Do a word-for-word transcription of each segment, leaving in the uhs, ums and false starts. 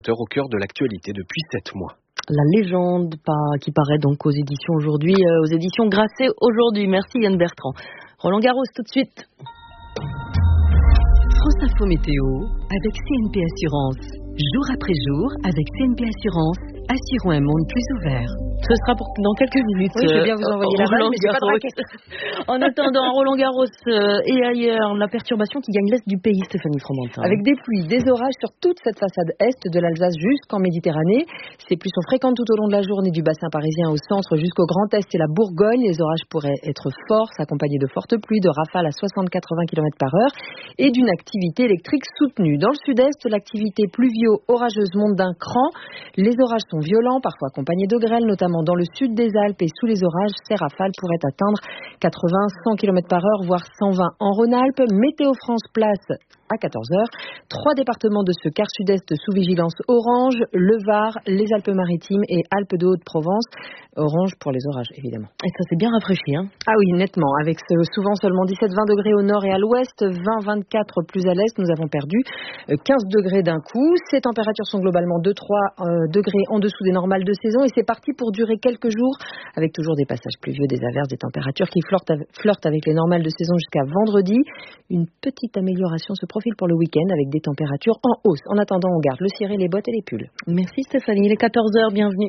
acteur au cœur de l'actualité depuis sept mois. La légende qui paraît donc aux éditions aujourd'hui, euh, aux éditions Grasset aujourd'hui. Merci Yann Bertrand. Roland Garros tout de suite. France Info Météo avec C N P Assurance. Jour après jour, avec C N P Assurance, assurons un monde plus ouvert. Ce sera pour dans quelques minutes. Oui, je vais bien vous envoyer euh, la balle, mais j'ai pas de raquette. En attendant, Roland Garros euh, et ailleurs, la perturbation qui gagne l'est du pays, Stéphanie Fromentin. Avec des pluies, des orages sur toute cette façade est de l'Alsace jusqu'en Méditerranée. Ces pluies sont fréquentes tout au long de la journée du bassin parisien au centre jusqu'au Grand Est et la Bourgogne. Les orages pourraient être forts, s'accompagner de fortes pluies, de rafales à soixante à quatre-vingts kilomètres par heure et d'une activité électrique soutenue. Dans le sud-est, l'activité pluvio-orageuse monte d'un cran. Les orages sont violents, parfois accompagnés de grêle, notamment dans le sud des Alpes, et sous les orages, ces rafales pourraient atteindre quatre-vingts à cent kilomètres par heure, voire cent vingt en Rhône-Alpes. Météo France place à quatorze heures. Trois départements de ce quart sud-est sous vigilance orange, le Var, les Alpes-Maritimes et Alpes de Haute-Provence. Orange pour les orages, évidemment. Et ça s'est bien rafraîchi, hein? Ah oui, nettement. Avec ce, souvent seulement dix-sept à vingt degrés au nord et à l'ouest, vingt à vingt-quatre plus à l'est. Nous avons perdu quinze degrés d'un coup. Ces températures sont globalement deux à trois euh, degrés en dessous des normales de saison. Et c'est parti pour durer quelques jours, avec toujours des passages pluvieux, des averses, des températures qui flirtent avec, flirtent avec les normales de saison jusqu'à vendredi. Une petite amélioration se profile pour le week-end avec des températures en hausse. En attendant, on garde le ciré, les bottes et les pulls. Merci Stéphanie, il est quatorze heures, bienvenue.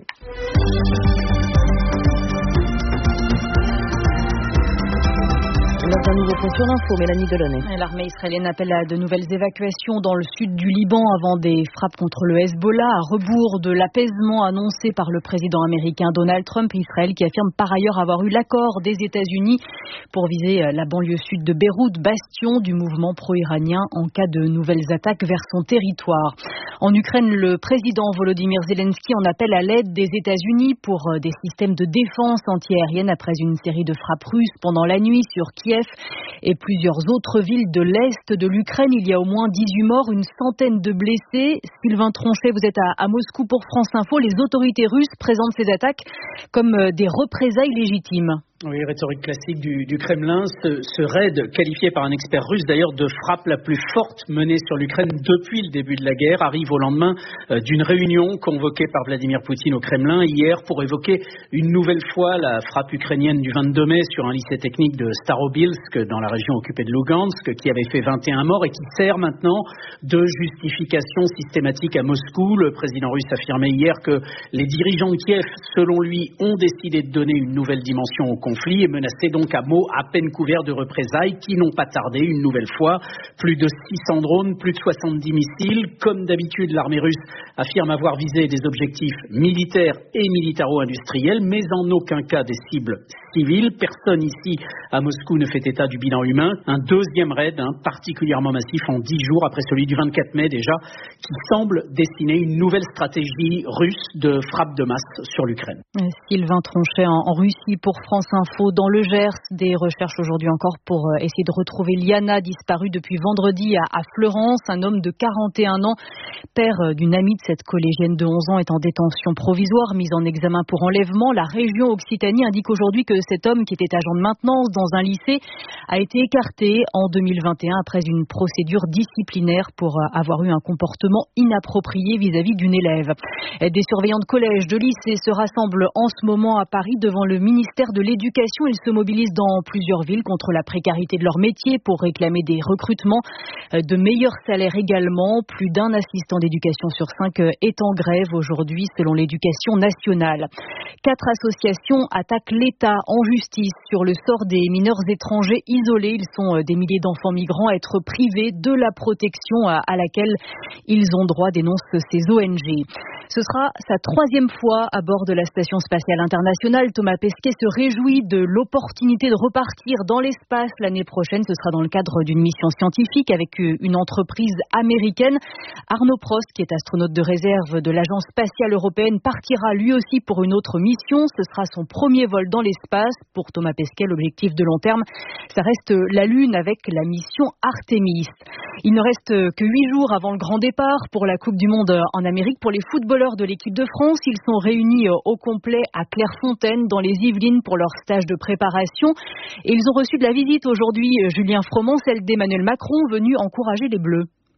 Dans un nouveau point sur l'info, Mélanie Delaunay. L'armée israélienne appelle à de nouvelles évacuations dans le sud du Liban avant des frappes contre le Hezbollah, à rebours de l'apaisement annoncé par le président américain Donald Trump. Israël qui affirme par ailleurs avoir eu l'accord des États-Unis pour viser la banlieue sud de Beyrouth, bastion du mouvement pro-iranien en cas de nouvelles attaques vers son territoire. En Ukraine, le président Volodymyr Zelensky en appelle à l'aide des États-Unis pour des systèmes de défense antiaérienne après une série de frappes russes pendant la nuit sur Kiev et plusieurs autres villes de l'Est de l'Ukraine. Il y a au moins dix-huit morts, une centaine de blessés. Sylvain Tronchet, vous êtes à, à Moscou pour France Info. Les autorités russes présentent ces attaques comme des représailles légitimes. Oui, rhétorique classique du, du Kremlin. Ce, ce raid, qualifié par un expert russe d'ailleurs de frappe la plus forte menée sur l'Ukraine depuis le début de la guerre, arrive au lendemain euh, d'une réunion convoquée par Vladimir Poutine au Kremlin hier pour évoquer une nouvelle fois la frappe ukrainienne du vingt-deux mai sur un lycée technique de Starobilsk dans la région occupée de Lugansk qui avait fait vingt et un morts et qui sert maintenant de justification systématique à Moscou. Le président russe affirmait hier que les dirigeants de Kiev, selon lui, ont décidé de donner une nouvelle dimension au conflit et menaçait donc à mots à peine couverts de représailles qui n'ont pas tardé une nouvelle fois. Plus de six cents drones, plus de soixante-dix missiles. Comme d'habitude, l'armée russe affirme avoir visé des objectifs militaires et militaro-industriels, mais en aucun cas des cibles civiles. Personne ici à Moscou ne fait état du bilan humain. Un deuxième raid hein, particulièrement massif en dix jours après celui du vingt-quatre mai déjà, qui semble dessiner une nouvelle stratégie russe de frappe de masse sur l'Ukraine. Sylvain Tronchet en, en Russie pour France Info. Dans le Gers, des recherches aujourd'hui encore pour essayer de retrouver Liana, disparue depuis vendredi à, à Fleurance. Un homme de quarante et un ans, père d'une amie de cette collégienne de onze ans, est en détention provisoire, mise en examen pour enlèvement. La région Occitanie indique aujourd'hui que cet homme, qui était agent de maintenance dans un lycée, a été écarté en deux mille vingt et un après une procédure disciplinaire pour avoir eu un comportement inapproprié vis-à-vis d'une élève. Des surveillants de collège, de lycée se rassemblent en ce moment à Paris devant le ministère de l'Éducation. Ils se mobilisent dans plusieurs villes contre la précarité de leur métier pour réclamer des recrutements, de meilleurs salaires également. Plus d'un assistant d'éducation sur cinq est en grève aujourd'hui selon l'Éducation nationale. Quatre associations attaquent l'État en justice sur le sort des mineurs étrangers isolés. Ils sont des milliers d'enfants migrants à être privés de la protection à laquelle ils ont droit, dénoncent ces O N G. Ce sera sa troisième fois à bord de la Station spatiale internationale. Thomas Pesquet se réjouit de l'opportunité de repartir dans l'espace l'année prochaine. Ce sera dans le cadre d'une mission scientifique avec une entreprise américaine. Arnaud Prost, qui est astronaute de réserve de l'Agence spatiale européenne, partira lui aussi pour une autre mission. Ce sera son premier vol dans l'espace. Pour Thomas Pesquet, l'objectif de long terme, ça reste la Lune avec la mission Artemis. Il ne reste que huit jours avant le grand départ pour la Coupe du Monde en Amérique. Pour les footballeurs de l'équipe de France, ils sont réunis au complet à Clairefontaine dans les Yvelines pour leur stage de préparation. Et ils ont reçu de la visite aujourd'hui, Julien Froment, celle d'Emmanuel Macron, venu encourager les Bleus.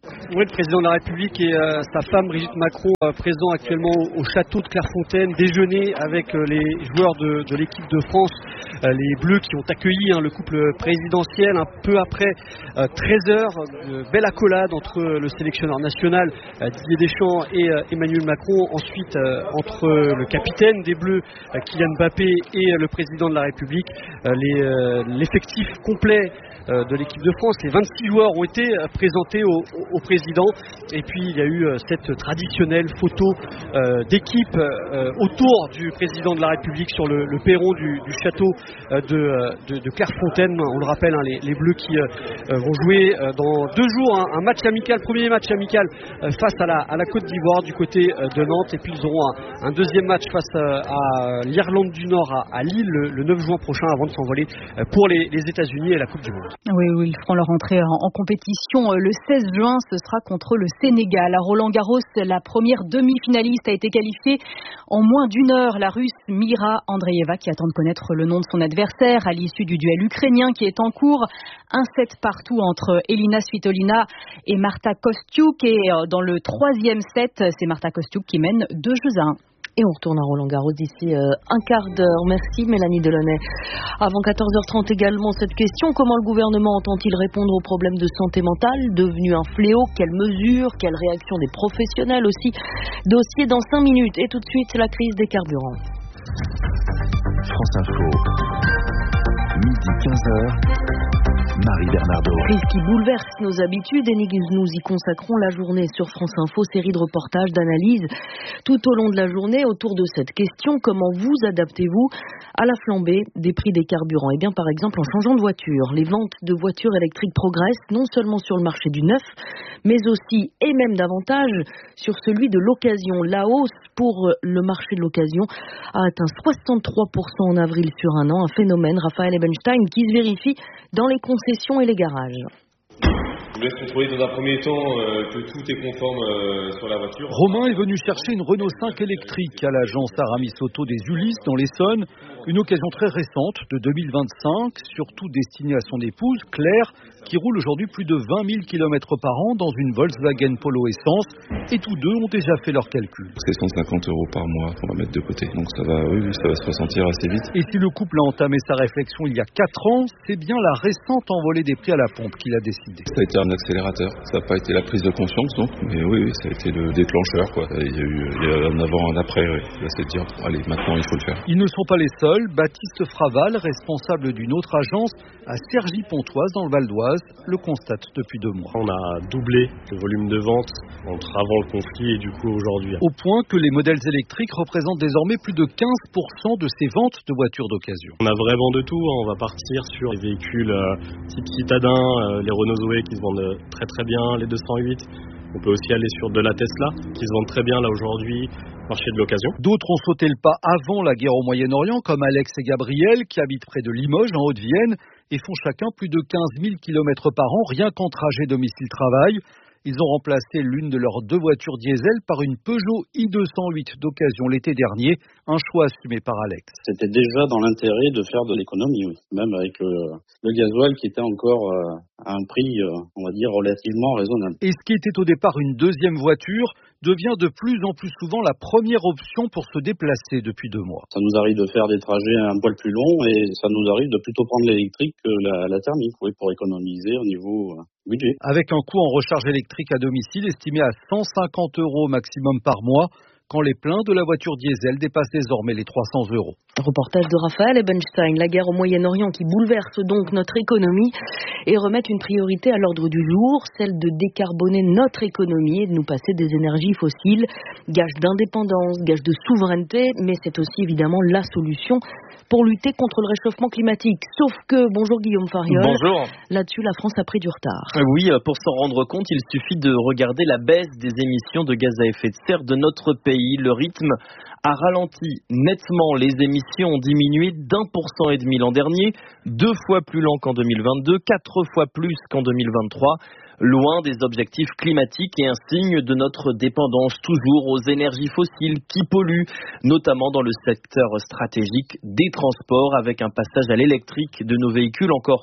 Oui, le président de la République et euh, sa femme Brigitte Macron euh, présents actuellement au, au château de Clairefontaine, déjeuner avec euh, les joueurs de, de l'équipe de France, euh, les Bleus qui ont accueilli hein, le couple présidentiel un peu après euh, treize heures, euh, belle accolade entre le sélectionneur national euh, Didier Deschamps et euh, Emmanuel Macron, ensuite euh, entre le capitaine des Bleus euh, Kylian Mbappé et euh, le président de la République, euh, les, euh, l'effectif complet euh, de l'équipe de France, les vingt-six joueurs ont été euh, présentés au, au, au président, et puis il y a eu euh, cette traditionnelle photo euh, d'équipe euh, autour du président de la République sur le, le perron du, du château euh, de, de, de Clairefontaine. On le rappelle, hein, les, les Bleus qui euh, vont jouer euh, dans deux jours hein, un match amical, premier match amical euh, face à la, à la Côte d'Ivoire du côté euh, de Nantes, et puis ils auront un, un deuxième match face euh, à l'Irlande du Nord à, à Lille le, le neuf juin prochain avant de s'envoler euh, pour les, les États-Unis et la Coupe du Monde. Oui, oui, ils feront leur entrée en, en compétition le seize juin, ce sera contre le Sénégal. À Roland-Garros, la première demi-finaliste a été qualifiée en moins d'une heure. La Russe Mira Andreeva qui attend de connaître le nom de son adversaire à l'issue du duel ukrainien qui est en cours. Un set partout entre Elina Svitolina et Marta Kostyuk. Et dans le troisième set, c'est Marta Kostyuk qui mène deux jeux à un. Et on retourne à Roland-Garros d'ici euh, un quart d'heure. Merci Mélanie Delaunay. Avant quatorze heures trente également, cette question: comment le gouvernement entend-il répondre aux problèmes de santé mentale devenu un fléau? Quelles mesures? Quelle réaction des professionnels aussi? Dossier dans cinq minutes. Et tout de suite, la crise des carburants. France Info, midi quinze heures. Marie Bernardo. Crise qui bouleverse nos habitudes et nous y consacrons la journée sur France Info, série de reportages, d'analyses tout au long de la journée autour de cette question: comment vous adaptez-vous à la flambée des prix des carburants? Et bien par exemple en changeant de voiture. Les ventes de voitures électriques progressent non seulement sur le marché du neuf, mais aussi et même davantage sur celui de l'occasion. La hausse pour le marché de l'occasion a atteint soixante-trois pour cent en avril sur un an, un phénomène, Raphaël Ebenstein, qui se vérifie dans les concessions et les garages. Je voulais contrôler dans un premier temps euh, que tout est conforme euh, sur la voiture. Romain est venu chercher une Renault cinq électrique à l'agence Aramis Auto des Ulysses dans l'Essonne. Une occasion très récente de deux mille vingt-cinq, surtout destinée à son épouse, Claire, qui roule aujourd'hui plus de vingt mille kilomètres par an dans une Volkswagen Polo Essence. Et tous deux ont déjà fait leurs calculs. C'est cent cinquante euros par mois qu'on va mettre de côté. Donc ça va, oui, ça va se ressentir assez vite. Et si le couple a entamé sa réflexion il y a quatre ans, c'est bien la récente envolée des prix à la pompe qu'il a décidé. Ça a été un accélérateur. Ça n'a pas été la prise de conscience, donc, mais oui, oui, ça a été le déclencheur, quoi. Il y a eu, il y a un avant, un après. Oui. Là, c'est de dire, allez, maintenant, il faut le faire. Ils ne sont pas les seuls. Baptiste Fraval, responsable d'une autre agence à Cergy-Pontoise dans le Val d'Oise, le constate depuis deux mois. On a doublé le volume de vente entre avant le conflit et du coup aujourd'hui. Au point que les modèles électriques représentent désormais plus de quinze pour cent de ces ventes de voitures d'occasion. On a vraiment de tout. On va partir sur les véhicules euh, type citadin, euh, les Renault Zoé qui se vendent très très bien, les deux cent huit. On peut aussi aller sur de la Tesla qui se vend très bien là aujourd'hui, marché de l'occasion. D'autres ont sauté le pas avant la guerre au Moyen-Orient, comme Alex et Gabriel qui habitent près de Limoges en Haute-Vienne et font chacun plus de quinze mille kilomètres par an rien qu'en trajet domicile-travail. Ils ont remplacé l'une de leurs deux voitures diesel par une Peugeot i deux cent huit d'occasion l'été dernier, un choix assumé par Alex. C'était déjà dans l'intérêt de faire de l'économie, oui. Même avec le, le gasoil qui était encore euh, à un prix, euh, on va dire, relativement raisonnable. Et ce qui était au départ une deuxième voiture devient de plus en plus souvent la première option pour se déplacer depuis deux mois. Ça nous arrive de faire des trajets un poil plus longs et ça nous arrive de plutôt prendre l'électrique que la, la thermique, oui, pour économiser au niveau euh, budget. Avec un coût en recharge électrique à domicile estimé à cent cinquante euros maximum par mois, quand les pleins de la voiture diesel dépassent désormais les trois cents euros. Reportage de Raphaël Ebenstein. La guerre au Moyen-Orient qui bouleverse donc notre économie et remet une priorité à l'ordre du jour, celle de décarboner notre économie et de nous passer des énergies fossiles. Gage d'indépendance, gage de souveraineté, mais c'est aussi évidemment la solution pour lutter contre le réchauffement climatique. Sauf que, bonjour Guillaume Fariol. Bonjour. Là-dessus, la France a pris du retard. Oui, pour s'en rendre compte, il suffit de regarder la baisse des émissions de gaz à effet de serre de notre pays. Le rythme a ralenti nettement. Les émissions ont diminué d'un pour cent et demi l'an dernier, deux fois plus lent qu'en deux mille vingt-deux, quatre fois plus qu'en deux mille vingt-trois. Loin des objectifs climatiques et un signe de notre dépendance toujours aux énergies fossiles qui polluent, notamment dans le secteur stratégique des transports, avec un passage à l'électrique de nos véhicules encore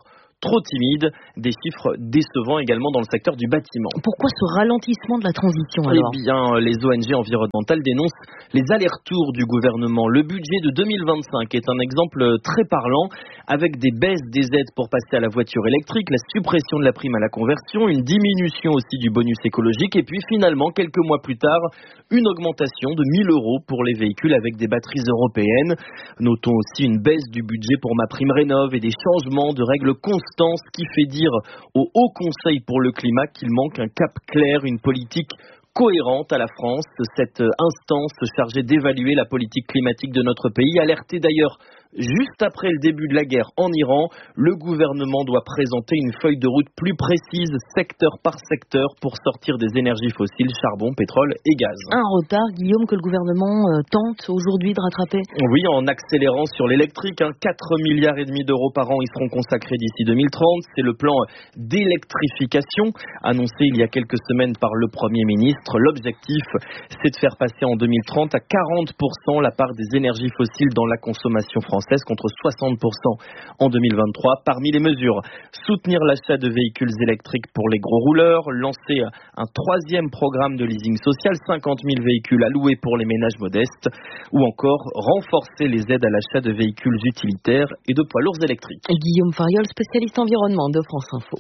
trop timide. Des chiffres décevants également dans le secteur du bâtiment. Pourquoi ce ralentissement de la transition alors ? Eh bien, les O N G environnementales dénoncent les allers-retours du gouvernement. Le budget de deux mille vingt-cinq est un exemple très parlant, avec des baisses des aides pour passer à la voiture électrique, la suppression de la prime à la conversion, une diminution aussi du bonus écologique, et puis finalement, quelques mois plus tard, une augmentation de mille euros pour les véhicules avec des batteries européennes. Notons aussi une baisse du budget pour MaPrimeRénov' et des changements de règles constants, ce qui fait dire au Haut Conseil pour le climat qu'il manque un cap clair, une politique cohérente à la France. Cette instance chargée d'évaluer la politique climatique de notre pays, alertée d'ailleurs juste après le début de la guerre en Iran, le gouvernement doit présenter une feuille de route plus précise, secteur par secteur, pour sortir des énergies fossiles, charbon, pétrole et gaz. Un retard, Guillaume, que le gouvernement euh, tente aujourd'hui de rattraper. Oui, en accélérant sur l'électrique, hein, quatre milliards et demi d'euros par an y seront consacrés d'ici deux mille trente. C'est le plan d'électrification annoncé il y a quelques semaines par le Premier ministre. L'objectif, c'est de faire passer en deux mille trente à quarante pour cent la part des énergies fossiles dans la consommation française, contre soixante pour cent en deux mille vingt-trois. Parmi les mesures, soutenir l'achat de véhicules électriques pour les gros rouleurs, lancer un troisième programme de leasing social, cinquante mille véhicules alloués pour les ménages modestes, ou encore renforcer les aides à l'achat de véhicules utilitaires et de poids lourds électriques. Et Guillaume Fariol, spécialiste environnement de France Info.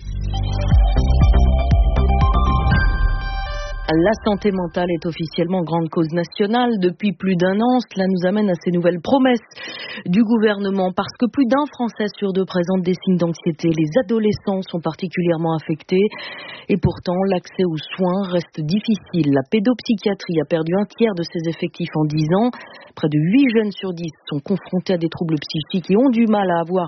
La santé mentale est officiellement grande cause nationale depuis plus d'un an. Cela nous amène à ces nouvelles promesses du gouvernement parce que plus d'un Français sur deux présente des signes d'anxiété. Les adolescents sont particulièrement affectés et pourtant l'accès aux soins reste difficile. La pédopsychiatrie a perdu un tiers de ses effectifs en dix ans. Près de huit jeunes sur dix sont confrontés à des troubles psychiques et ont du mal à avoir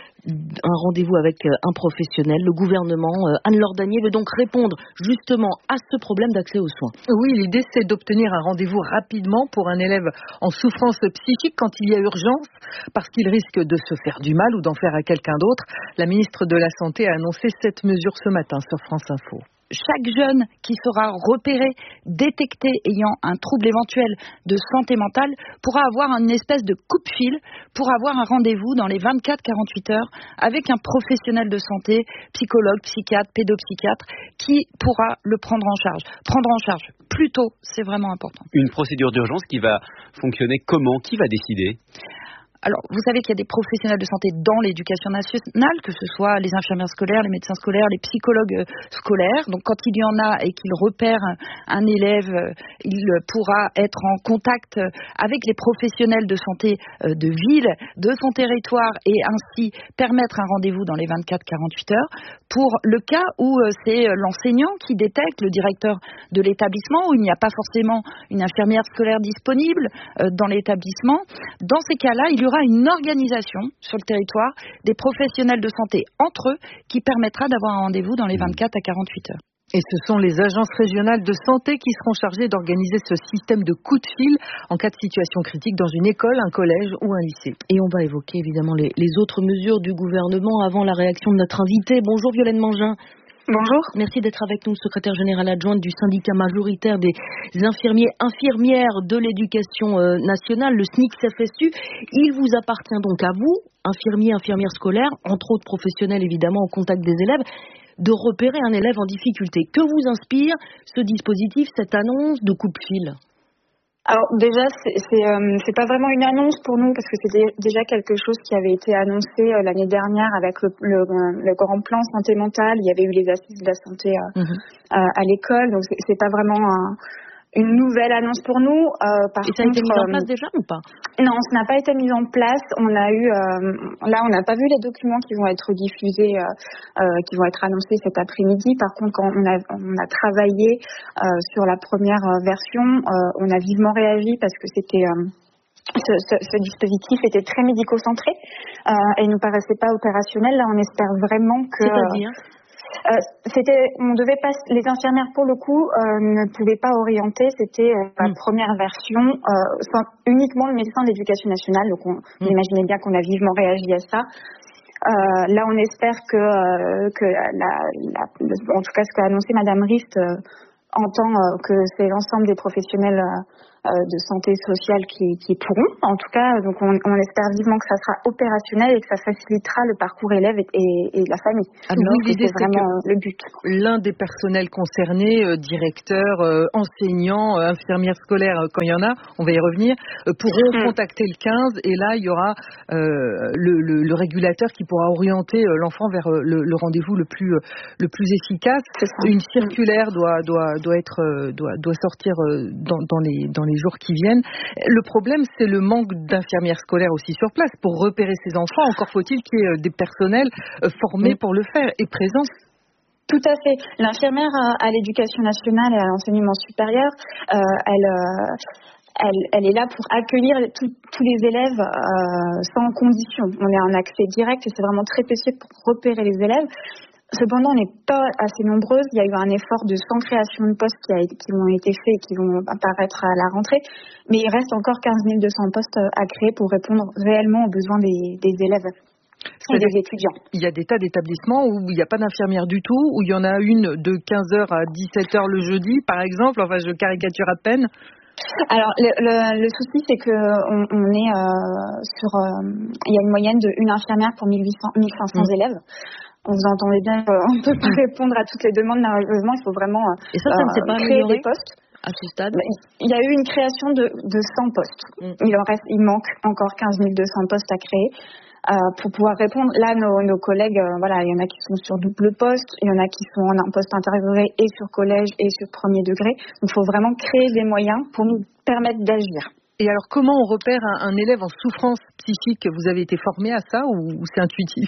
un rendez-vous avec un professionnel. Le gouvernement, Anne-Laure Danier, veut donc répondre justement à ce problème d'accès aux soins. Oui, l'idée c'est d'obtenir un rendez-vous rapidement pour un élève en souffrance psychique quand il y a urgence, parce qu'il risque de se faire du mal ou d'en faire à quelqu'un d'autre. La ministre de la Santé a annoncé cette mesure ce matin sur France Info. Chaque jeune qui sera repéré, détecté ayant un trouble éventuel de santé mentale pourra avoir une espèce de coup de fil pour avoir un rendez-vous dans les vingt-quatre à quarante-huit heures avec un professionnel de santé, psychologue, psychiatre, pédopsychiatre, qui pourra le prendre en charge. Prendre en charge plus tôt, c'est vraiment important. Une procédure d'urgence qui va fonctionner comment ? Qui va décider ? Alors, vous savez qu'il y a des professionnels de santé dans l'éducation nationale, que ce soit les infirmières scolaires, les médecins scolaires, les psychologues scolaires. Donc, quand il y en a et qu'il repère un élève, il pourra être en contact avec les professionnels de santé de ville, de son territoire, et ainsi permettre un rendez-vous dans les vingt-quatre à quarante-huit heures. Pour le cas où c'est l'enseignant qui détecte, le directeur de l'établissement, où il n'y a pas forcément une infirmière scolaire disponible dans l'établissement, dans ces cas-là, il y aura une organisation sur le territoire des professionnels de santé entre eux qui permettra d'avoir un rendez-vous dans les vingt-quatre à quarante-huit heures. Et ce sont les agences régionales de santé qui seront chargées d'organiser ce système de coup de fil en cas de situation critique dans une école, un collège ou un lycée. Et on va évoquer évidemment les, les autres mesures du gouvernement avant la réaction de notre invité. Bonjour Violaine Mangin. Bonjour. Merci d'être avec nous, secrétaire générale adjointe du syndicat majoritaire des infirmiers infirmières de l'éducation nationale, le S N I C F S U. Il vous appartient donc à vous, infirmiers, infirmières scolaires, entre autres professionnels évidemment au contact des élèves, de repérer un élève en difficulté. Que vous inspire ce dispositif, cette annonce de coup de fil ? Alors déjà, c'est c'est, euh, c'est pas vraiment une annonce pour nous parce que c'était déjà quelque chose qui avait été annoncé euh, l'année dernière avec le, le, le grand plan santé mentale. Il y avait eu les assises de la santé euh, mmh. euh, à l'école, donc c'est, c'est pas vraiment un, une nouvelle annonce pour nous. Euh, par Et ça contre, a été mis en euh, place déjà ou pas ? Non, ça n'a pas été mis en place. On a eu, euh, là, on n'a pas vu les documents qui vont être diffusés, euh, euh, qui vont être annoncés cet après-midi. Par contre, quand on a, on a travaillé euh, sur la première version, euh, on a vivement réagi parce que c'était euh, ce, ce, ce dispositif était très médico-centré euh, et il nous paraissait pas opérationnel. Là, on espère vraiment que. C'est-à-dire Euh, c'était, on devait pas, les infirmières pour le coup euh, ne pouvaient pas orienter. C'était euh, la mmh. première version, euh, sans, uniquement le médecin d'éducation nationale. Donc on, mmh. on imaginait bien qu'on a vivement réagi à ça. Euh, là, on espère que, euh, que la, la, en tout cas ce qu'a annoncé Madame Rist euh, entend euh, que c'est l'ensemble des professionnels euh, de santé sociale qui, qui pourront. En tout cas, donc on, on espère vivement que ça sera opérationnel et que ça facilitera le parcours élève et, et, et la famille. Alors, oui, l'idée, c'est vraiment le but. L'un des personnels concernés, euh, directeurs, euh, enseignants, euh, infirmières scolaires, euh, quand il y en a, on va y revenir, euh, pourront mmh. contacter le quinze et là, il y aura euh, le, le, le régulateur qui pourra orienter euh, l'enfant vers euh, le, le rendez-vous le plus, euh, le plus efficace. Une circulaire doit, doit, doit, être, euh, doit, doit sortir euh, dans, dans, les, dans les jours qui viennent. Le problème, c'est le manque d'infirmières scolaires aussi sur place pour repérer ces enfants. Encore faut-il qu'il y ait des personnels euh, formés mmh. pour le faire et présents. Tout à fait. L'infirmière à, à l'éducation nationale et à l'enseignement supérieur, euh, elle... Euh, Elle, elle est là pour accueillir tout, tous les élèves euh, sans condition. On est en accès direct et c'est vraiment très précieux pour repérer les élèves. Cependant, on n'est pas assez nombreuses. Il y a eu un effort de cent créations de postes qui, a, qui ont été faits et qui vont apparaître à la rentrée. Mais il reste encore quinze mille deux cents postes à créer pour répondre réellement aux besoins des, des élèves. Et des étudiants. Il y a des tas d'établissements où il n'y a pas d'infirmière du tout, où il y en a une de quinze heures à dix-sept heures le jeudi, par exemple. Enfin, je caricature à peine. Alors le, le, le souci c'est que on, on est euh, sur euh, il y a une moyenne de une infirmière pour mille huit cents mille cinq cents mmh. élèves. Vous entendez bien, euh, on ne peut pas répondre à toutes les demandes malheureusement, il faut vraiment euh, Et ça, ça ne s'est pas créer amélioré des postes. À ce stade, il y a eu une création de, de cent postes. Mmh. Il en reste, il manque encore quinze mille deux cents postes à créer. Euh, pour pouvoir répondre, là nos, nos collègues, euh, voilà, il y en a qui sont sur double poste, il y en a qui sont en un poste intégré et sur collège et sur premier degré. Donc il faut vraiment créer des moyens pour nous permettre d'agir. Et alors comment on repère un, un élève en souffrance psychique? Vous avez été formé à ça ou, ou c'est intuitif?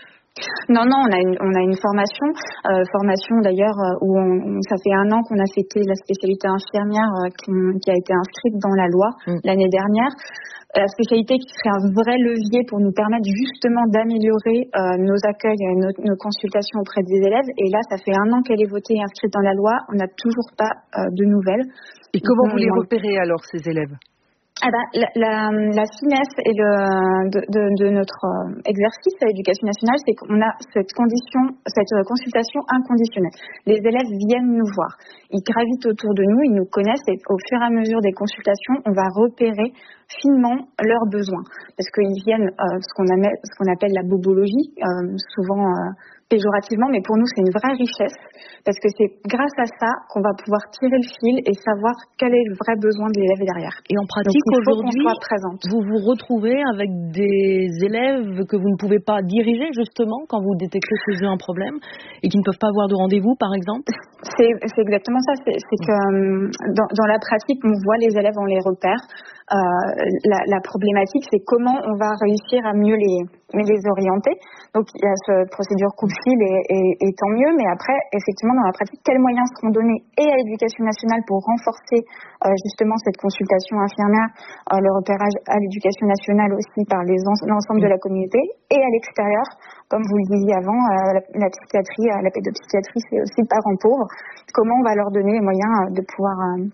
Non, non, on a une, on a une formation, euh, formation d'ailleurs où on, ça fait un an qu'on a fêté la spécialité infirmière euh, qui, qui a été inscrite dans la loi mmh. l'année dernière. La spécialité qui serait un vrai levier pour nous permettre justement d'améliorer euh, nos accueils, nos, nos consultations auprès des élèves. Et là, ça fait un an qu'elle est votée et inscrite dans la loi. On n'a toujours pas euh, de nouvelles. Et comment vous les repérez alors, ces élèves? Ah ben, la, la, la finesse et le, de, de, de notre exercice à l'éducation nationale, c'est qu'on a cette condition, cette consultation inconditionnelle. Les élèves viennent nous voir, ils gravitent autour de nous, ils nous connaissent et au fur et à mesure des consultations, on va repérer finement leurs besoins. Parce qu'ils viennent euh, ce qu'on appelle, ce qu'on appelle la bobologie, euh, souvent euh, péjorativement, mais pour nous c'est une vraie richesse parce que c'est grâce à ça qu'on va pouvoir tirer le fil et savoir quel est le vrai besoin de l'élève derrière. Et en pratique, aujourd'hui, vous vous retrouvez avec des élèves que vous ne pouvez pas diriger justement quand vous détectez chez eux un problème et qui ne peuvent pas avoir de rendez-vous par exemple? C'est, c'est exactement ça, c'est, c'est que dans, dans la pratique, on voit les élèves, on les repère. Euh, la, la problématique, c'est comment on va réussir à mieux les, les orienter. Donc il y a cette procédure coup-de-fil et, et, et tant mieux, mais après, effectivement, dans la pratique, quels moyens seront donnés et à l'éducation nationale pour renforcer euh, justement cette consultation infirmière, euh, le repérage à l'éducation nationale aussi par les en, l'ensemble de la communauté et à l'extérieur, comme vous le disiez avant, euh, la, la psychiatrie, euh, la pédopsychiatrie, c'est aussi le parent pauvre. Comment on va leur donner les moyens de pouvoir euh,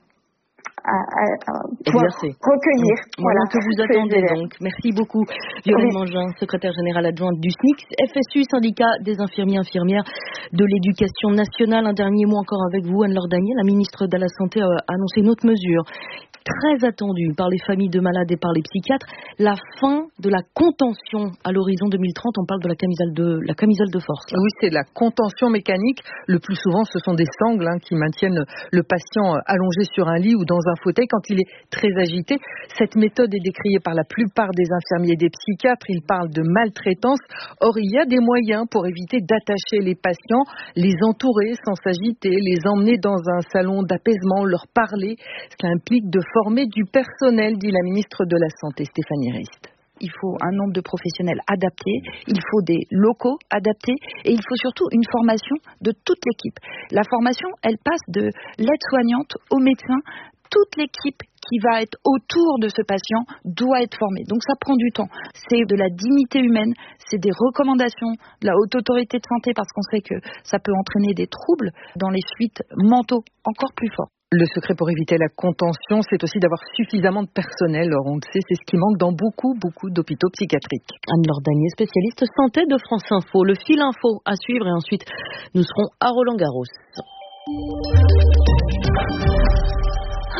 À, à, à recueillir. Mmh. Voilà, que vous attendez donc. Merci beaucoup. Violaine oui. Mangin, secrétaire générale adjointe du S N I C, F S U, syndicat des infirmiers infirmières de l'éducation nationale. Un dernier mot encore avec vous, Anne-Laure Daniel. La ministre de la Santé a annoncé une autre mesure très attendue par les familles de malades et par les psychiatres, la fin de la contention à l'horizon deux mille trente. On parle de la camisole de, la camisole de force. Oui, c'est de la contention mécanique. Le plus souvent, ce sont des sangles hein, qui maintiennent le patient allongé sur un lit ou dans un fauteuil quand il est très agité. Cette méthode est décriée par la plupart des infirmiers et des psychiatres. Ils parlent de maltraitance. Or, il y a des moyens pour éviter d'attacher les patients, les entourer sans s'agiter, les emmener dans un salon d'apaisement, leur parler. Cela implique de former du personnel, dit la ministre de la Santé, Stéphanie Rist. Il faut un nombre de professionnels adaptés, il faut des locaux adaptés et il faut surtout une formation de toute l'équipe. La formation, elle passe de l'aide-soignante au médecin. Toute l'équipe qui va être autour de ce patient doit être formée. Donc ça prend du temps. C'est de la dignité humaine, c'est des recommandations de la haute autorité de santé parce qu'on sait que ça peut entraîner des troubles dans les suites mentaux encore plus forts. Le secret pour éviter la contention, c'est aussi d'avoir suffisamment de personnel. Alors on le sait, c'est ce qui manque dans beaucoup, beaucoup d'hôpitaux psychiatriques. Anne-Laure Daniel, spécialiste santé de France Info. Le fil info à suivre et ensuite nous serons à Roland-Garros.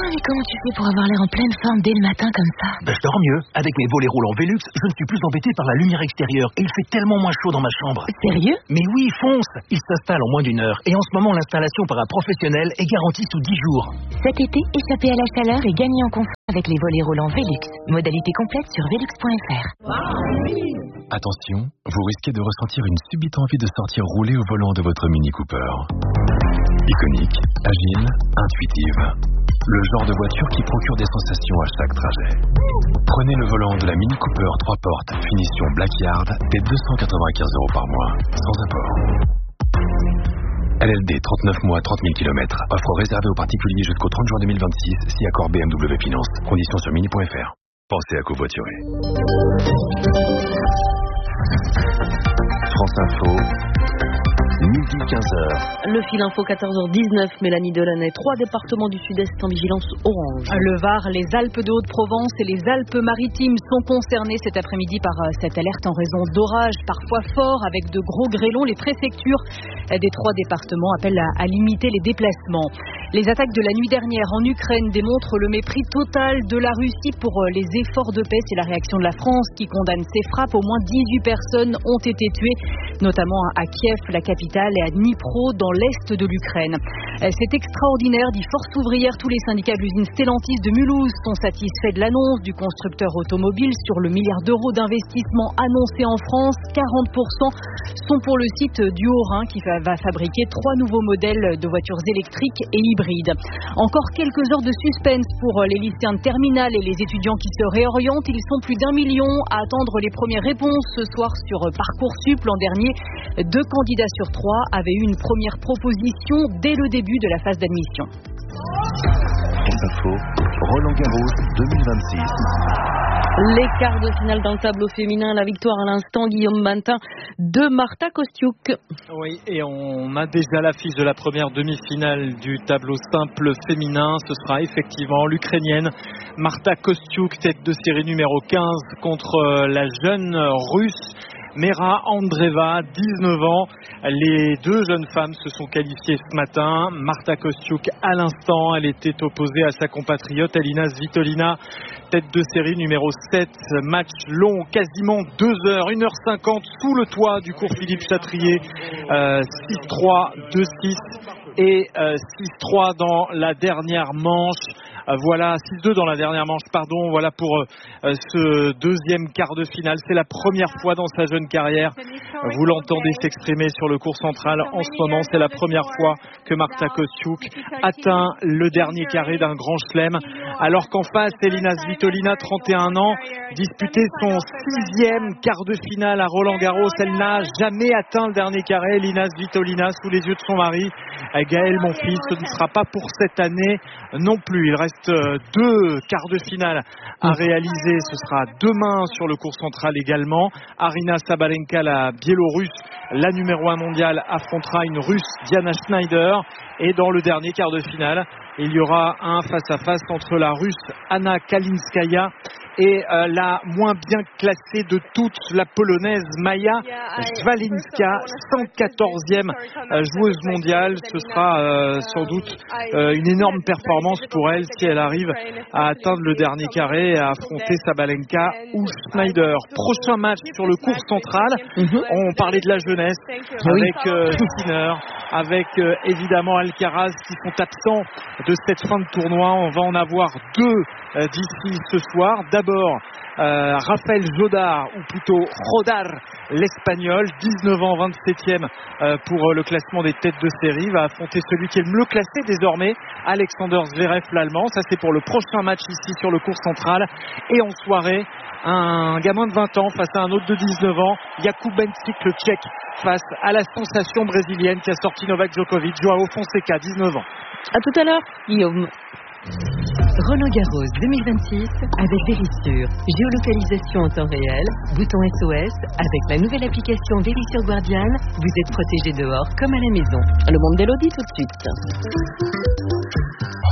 mais comment tu fais pour avoir l'air en pleine forme dès le matin comme ça? Ben, je dors mieux. Avec mes volets roulants Velux, je ne suis plus embêté par la lumière extérieure et il fait tellement moins chaud dans ma chambre. Sérieux? Mais oui, fonce. Il s'installe en moins d'une heure et en ce moment l'installation par un professionnel est garantie sous dix jours. Cet été, échappez à la chaleur et gagnez en confort avec les volets roulants Velux. Modalité complète sur velux point f r. Attention, vous risquez de ressentir une subite envie de sortir rouler au volant de votre Mini Cooper. Iconique, agile, intuitive. Le genre de voiture qui procure des sensations à chaque trajet. Prenez le volant de la Mini Cooper trois portes, finition Blackyard, dès deux cent quatre-vingt-quinze euros par mois, sans apport. L L D trente-neuf mois, trente mille kilomètres. Offre réservée aux particuliers jusqu'au trente juin deux mille vingt-six, si accord B M W Finance. Conditions sur mini point f r. Pensez à covoiturer. France Info, midi quinze heures. Le fil info quatorze heures dix-neuf, Mélanie Delaney, trois départements du sud-est en vigilance orange. Le Var, les Alpes de Haute-Provence et les Alpes-Maritimes sont concernés cet après-midi par cette alerte en raison d'orages parfois forts avec de gros grêlons. Les préfectures des trois départements appellent à, à limiter les déplacements. Les attaques de la nuit dernière en Ukraine démontrent le mépris total de la Russie pour les efforts de paix. C'est la réaction de la France qui condamne ces frappes. Au moins dix-huit personnes ont été tuées, notamment à Kiev, la capitale, et à Dnipro, dans l'est de l'Ukraine. C'est extraordinaire, dit Force ouvrière. Tous les syndicats de l'usine Stellantis de Mulhouse sont satisfaits de l'annonce du constructeur automobile sur le milliard d'euros d'investissement annoncé en France. quarante pour cent sont pour le site du Haut-Rhin qui va fabriquer trois nouveaux modèles de voitures électriques et hybrides. Encore quelques heures de suspense pour les lycéens de terminale et les étudiants qui se réorientent. Ils sont plus d'un million à attendre les premières réponses ce soir sur Parcoursup. L'an dernier, deux candidats sur trois avaient eu une première proposition dès le début de la phase d'admission. France Info, Roland Garros deux mille vingt-six. Les quarts de finale dans le tableau féminin, la victoire à l'instant, Guillaume Bantin, de Marta Kostiuk. Oui, et on a déjà l'affiche de la première demi-finale du tableau simple féminin. Ce sera effectivement l'Ukrainienne Marta Kostiuk, tête de série numéro quinze, contre la jeune Russe Mera Andreeva, dix-neuf ans. Les deux jeunes femmes se sont qualifiées ce matin. Marta Kostiuk, à l'instant, elle était opposée à sa compatriote Elina Svitolina, tête de série numéro sept. Match long, quasiment deux heures, une heure cinquante, sous le toit du cours Philippe Chatrier. Euh, six trois, deux six et euh, six trois dans la dernière manche. Euh, voilà, six deux dans la dernière manche, pardon. Voilà pour euh, ce deuxième quart de finale. C'est la première fois dans sa jeune carrière. Vous l'entendez s'exprimer sur le court central en ce moment. C'est la première fois que Marta Kostiuk atteint le dernier carré d'un grand chelem. Alors qu'en face, Elina Svitolina, trente et un ans, disputait son sixième quart de finale à Roland-Garros. Elle n'a jamais atteint le dernier carré. Elina Svitolina, sous les yeux de son mari, Gaël Monfils, ce ne sera pas pour cette année non plus. Il reste deux quarts de finale à réaliser. Ce sera demain sur le court central également. Arina Sabalenka, la Biélorusse, la numéro un mondiale, affrontera une Russe, Diana Schneider. Et dans le dernier quart de finale, il y aura un face-à-face entre la Russe Anna Kalinskaya et euh, la moins bien classée de toutes, la Polonaise Maja Swalinska, cent quatorzième euh, joueuse mondiale. Ce sera euh, sans doute euh, une énorme performance pour elle si elle arrive à atteindre le dernier carré et à affronter Sabalenka ou Schneider. Prochain match sur le court central. Mm-hmm. On parlait de la jeunesse avec euh, Sinner, avec euh, évidemment Alcaraz qui sont absents de cette fin de tournoi. On va en avoir deux euh, d'ici ce soir. D'abord euh, Raphaël Jodar, ou plutôt Rodar, l'Espagnol, dix-neuf ans, vingt-septième euh, pour le classement des têtes de série, va affronter celui qui est le mieux classé désormais, Alexander Zverev, l'Allemand. Ça, c'est pour le prochain match ici sur le court central. Et en soirée, un gamin de vingt ans face à un autre de dix-neuf ans, Jakub Benčić, le Tchèque, face à la sensation brésilienne qui a sorti Novak Djokovic, Joao Fonseca, dix-neuf ans. À tout à l'heure, Guillaume. Roland Garros deux mille vingt-six avec Verisure. Géolocalisation en temps réel, bouton S O S. Avec la nouvelle application Verisure Guardian, vous êtes protégé dehors comme à la maison. Le monde d'Elodie tout de suite.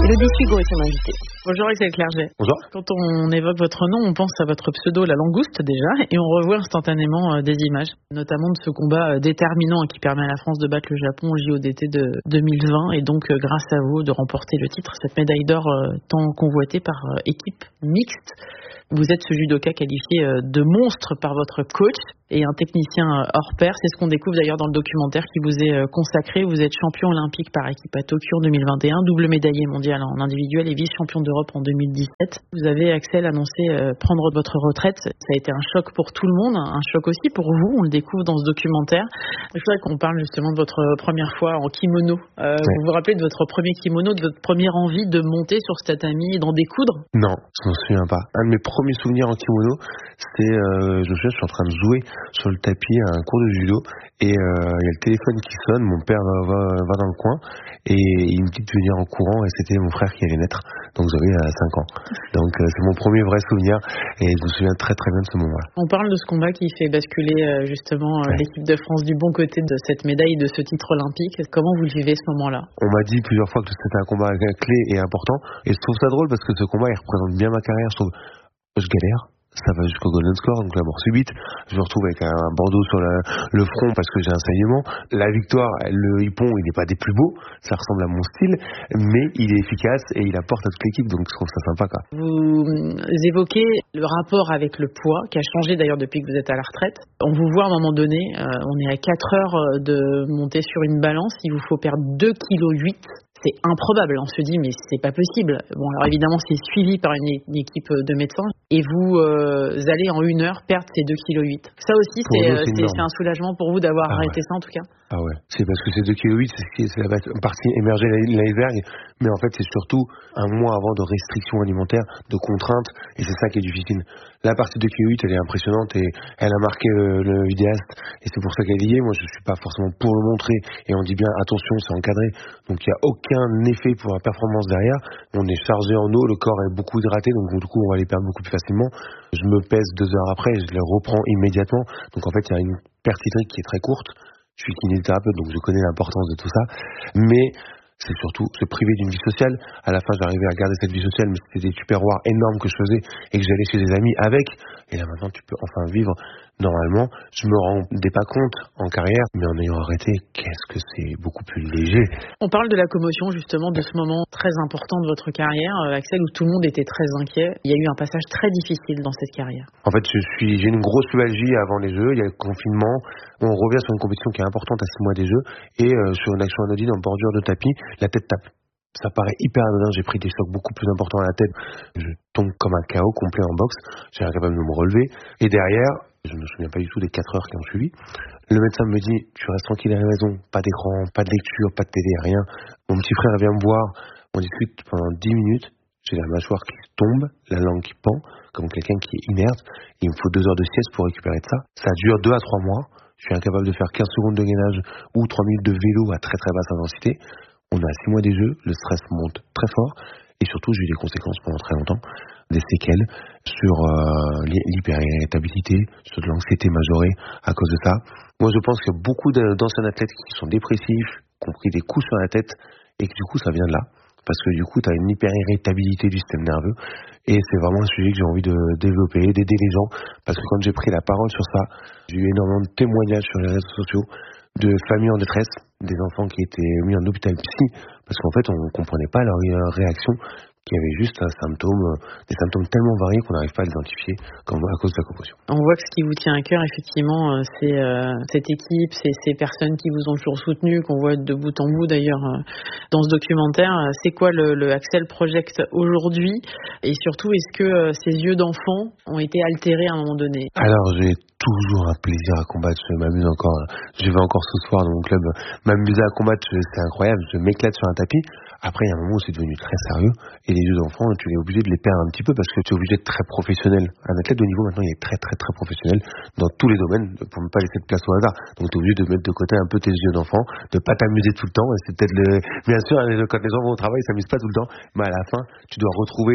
Elodie Sugo est son invitée. Bonjour Axel Clerget. Bonjour. Quand on évoque votre nom, on pense à votre pseudo, la langouste déjà, et on revoit instantanément des images, notamment de ce combat déterminant qui permet à la France de battre le Japon au J O d'été de deux mille vingt, et donc grâce à vous de remporter le titre, cette médaille d'or tant convoitée par équipe mixte. Vous êtes ce judoka qualifié de monstre par votre coach et un technicien hors pair. C'est ce qu'on découvre d'ailleurs dans le documentaire qui vous est consacré. Vous êtes champion olympique par équipe à Tokyo en deux mille vingt et un, double médaillé mondial en individuel et vice-champion d'Europe en deux mille dix-sept. Vous avez, Axel, annoncé prendre votre retraite. Ça a été un choc pour tout le monde, un choc aussi pour vous. On le découvre dans ce documentaire. Il faudrait qu'on parle justement de votre première fois en kimono. Euh, ouais. Vous vous rappelez de votre premier kimono, de votre première envie de monter sur ce tatami et d'en découdre? Non, je m'en souviens pas. Un de mes premiers souvenirs en kimono, c'est, euh, je me souviens, je suis en train de jouer sur le tapis à un cours de judo et il euh, y a le téléphone qui sonne, mon père va, va, va dans le coin et il me dit de venir en courant et c'était mon frère qui allait naître, donc j'avais euh, cinq ans. Donc euh, c'est mon premier vrai souvenir et je me souviens très très bien de ce moment-là. On parle de ce combat qui fait basculer euh, justement ouais. l'équipe de France du bon côté de cette médaille, de ce titre olympique. Comment vous le vivez ce moment-là? On m'a dit plusieurs fois que c'était un combat clé et important et je trouve ça drôle parce que ce combat il représente bien ma carrière. Je trouve je galère, ça va jusqu'au golden score, donc la mort subite. Je me retrouve avec un bandeau sur la, le front parce que j'ai un saignement. La victoire, le hippon, il n'est pas des plus beaux, ça ressemble à mon style, mais il est efficace et il apporte à toute l'équipe, donc je trouve ça sympa, quoi. Vous évoquez le rapport avec le poids, qui a changé d'ailleurs depuis que vous êtes à la retraite. On vous voit à un moment donné, euh, on est à quatre heures de monter sur une balance, il vous faut perdre deux virgule huit kilos. C'est improbable, on se dit mais c'est pas possible. Bon alors évidemment c'est suivi par une, une équipe de médecins et vous euh, allez en une heure perdre ces deux virgule huit kilos. Ça aussi c'est, nous, c'est, c'est un soulagement pour vous d'avoir ah arrêté ouais. ça en tout cas. Ah ouais, c'est parce que ces deux virgule huit kilos c'est, c'est la partie émergée de l'iceberg, mais en fait c'est surtout un mois avant de restrictions alimentaires, de contraintes et c'est ça qui est difficile. La partie deux virgule huit elle est impressionnante et elle a marqué le, le vidéaste et c'est pour ça qu'elle y est. Moi je suis pas forcément pour le montrer et on dit bien attention c'est encadré, donc il n'y a aucun effet pour la performance derrière. On est chargé en eau, le corps est beaucoup hydraté, donc du coup on va les perdre beaucoup plus facilement. Je me pèse deux heures après, je les reprends immédiatement. Donc en fait il y a une perte hydrique qui est très courte. Je suis kinésithérapeute, donc je connais l'importance de tout ça. Mais c'est surtout se priver d'une vie sociale. À la fin, j'arrivais à garder cette vie sociale, mais c'était des tupperwares énormes que je faisais et que j'allais chez des amis avec. Et là, maintenant, tu peux enfin vivre normalement. Je me rendais pas compte en carrière, mais en ayant arrêté, qu'est-ce que c'est beaucoup plus léger. On parle de la commotion, justement, de ce moment très important de votre carrière, Axel, où tout le monde était très inquiet. Il y a eu un passage très difficile dans cette carrière. En fait, je suis, j'ai une grosse pubalgie avant les Jeux. Il y a le confinement. On revient sur une compétition qui est importante à six mois des Jeux. Et euh, sur une action anodine en bordure de tapis, la tête tape. Ça paraît hyper anodin, j'ai pris des chocs beaucoup plus importants à la tête. Je tombe comme un K O complet en boxe, j'ai incapable de me relever. Et derrière, je ne me souviens pas du tout des quatre heures qui ont suivi. Le médecin me dit, tu restes tranquille à la maison, pas d'écran, pas de lecture, pas de télé, rien. Mon petit frère vient me voir, on discute pendant dix minutes, j'ai la mâchoire qui tombe, la langue qui pend, comme quelqu'un qui est inerte. Il me faut deux heures de sieste pour récupérer de ça. Ça dure deux à trois mois, je suis incapable de faire quinze secondes de gainage ou trois minutes de vélo à très très basse intensité. On a six mois des Jeux, le stress monte très fort et surtout j'ai eu des conséquences pendant très longtemps, des séquelles sur euh, l'hyperirritabilité, sur de l'anxiété majorée à cause de ça. Moi je pense qu'il y a beaucoup d'anciens athlètes qui sont dépressifs, qui ont pris des coups sur la tête et que du coup ça vient de là. Parce que du coup tu as une hyperirritabilité du système nerveux et c'est vraiment un sujet que j'ai envie de développer, d'aider les gens. Parce que quand j'ai pris la parole sur ça, j'ai eu énormément de témoignages sur les réseaux sociaux de familles en détresse, des enfants qui étaient mis en hôpital psy, parce qu'en fait on ne comprenait pas leur réaction, qui avait juste un symptôme, des symptômes tellement variés qu'on n'arrive pas à l'identifier comme à cause de la commotion. On voit que ce qui vous tient à cœur, effectivement, c'est euh, cette équipe, c'est ces personnes qui vous ont toujours soutenu, qu'on voit de bout en bout d'ailleurs euh, dans ce documentaire. C'est quoi le, le Axel Project aujourd'hui? Et surtout, est-ce que euh, ces yeux d'enfant ont été altérés à un moment donné? Alors, j'ai toujours un plaisir à combattre, je m'amuse encore. Je vais encore ce soir dans mon club m'amuser à combattre, c'est incroyable, je m'éclate sur un tapis. Après, il y a un moment où c'est devenu très sérieux et les yeux d'enfants, tu es obligé de les perdre un petit peu parce que tu es obligé d'être très professionnel. Un athlète de niveau, maintenant, il est très très très professionnel dans tous les domaines pour ne pas laisser de place au hasard. Donc, tu es obligé de mettre de côté un peu tes yeux d'enfant, de pas t'amuser tout le temps. Et c'est peut-être le... Bien sûr, quand les gens vont au travail, ils s'amusent pas tout le temps, mais à la fin, tu dois retrouver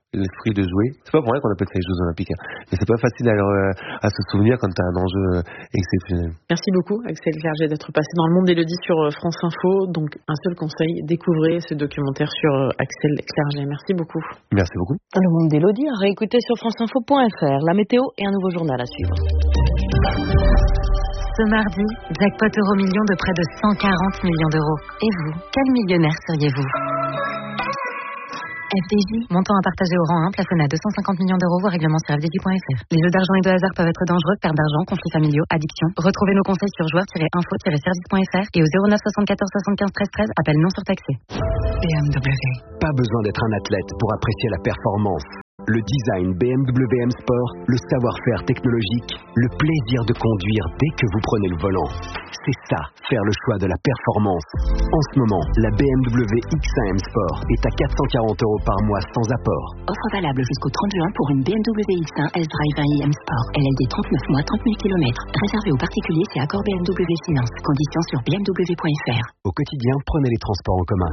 l'esprit de jouer. C'est pas pour rien qu'on appelle ça les Jeux Olympiques. Hein. Mais c'est pas facile à, euh, à se souvenir quand t'as un enjeu euh, exceptionnel. Merci beaucoup, Axel Clerget, d'être passé dans le monde d'Élodie sur France Info. Donc, un seul conseil, découvrez ce documentaire sur Axel Clerget. Merci beaucoup. Merci beaucoup. Le monde d'Élodie à réécouter sur franceinfo point f r. La météo et un nouveau journal à suivre. Ce mardi, jackpot euro million de près de cent quarante millions d'euros. Et vous, quel millionnaire seriez-vous ? F D J, montant à partager au rang un, plafonné à deux cent cinquante millions d'euros, voire règlement sur f d j point f r. Les jeux d'argent et de hasard peuvent être dangereux, perte d'argent, conflits familiaux, addiction. Retrouvez nos conseils sur joueurs tiret info tiret service point f r et au zéro neuf soixante-quatorze soixante-quinze treize treize, appel non surtaxé. B M W. Pas besoin d'être un athlète pour apprécier la performance. Le design B M W M Sport, le savoir-faire technologique, le plaisir de conduire dès que vous prenez le volant. C'est ça, faire le choix de la performance. En ce moment, la B M W X un M Sport est à quatre cent quarante euros par mois sans apport. Offre valable jusqu'au trente juin pour une B M W X un S-Drive un i M Sport. L L D trente-neuf mois, trente mille kilomètres. Réservé aux particuliers, c'est accord B M W Finance. Conditions sur b m w point f r. Au quotidien, prenez les transports en commun.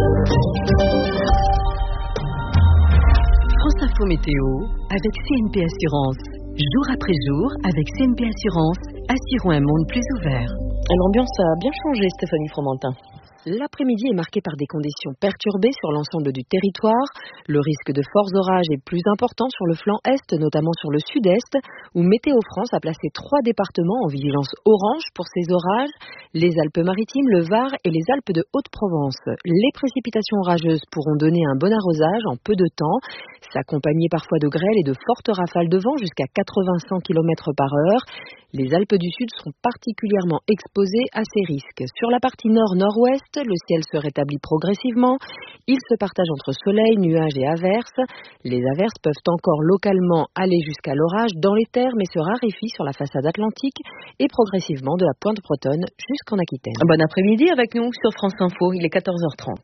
France Info Météo avec C N P Assurance. Jour après jour, avec C N P Assurance, assurons un monde plus ouvert. L'ambiance a bien changé, Stéphanie Fromentin. L'après-midi est marqué par des conditions perturbées sur l'ensemble du territoire. Le risque de forts orages est plus important sur le flanc est, notamment sur le sud-est, où Météo France a placé trois départements en vigilance orange pour ces orages, les Alpes-Maritimes, le Var et les Alpes de Haute-Provence. Les précipitations orageuses pourront donner un bon arrosage en peu de temps, s'accompagner parfois de grêle et de fortes rafales de vent jusqu'à quatre-vingts à cent kilomètres par heure. Les Alpes du Sud seront particulièrement exposées à ces risques. Sur la partie nord-nord-ouest, le ciel se rétablit progressivement. Il se partage entre soleil, nuages et averses. Les averses peuvent encore localement aller jusqu'à l'orage dans les terres, mais se raréfient sur la façade atlantique et progressivement de la pointe bretonne jusqu'en Aquitaine. Bon après-midi avec nous sur France Info, il est quatorze heures trente.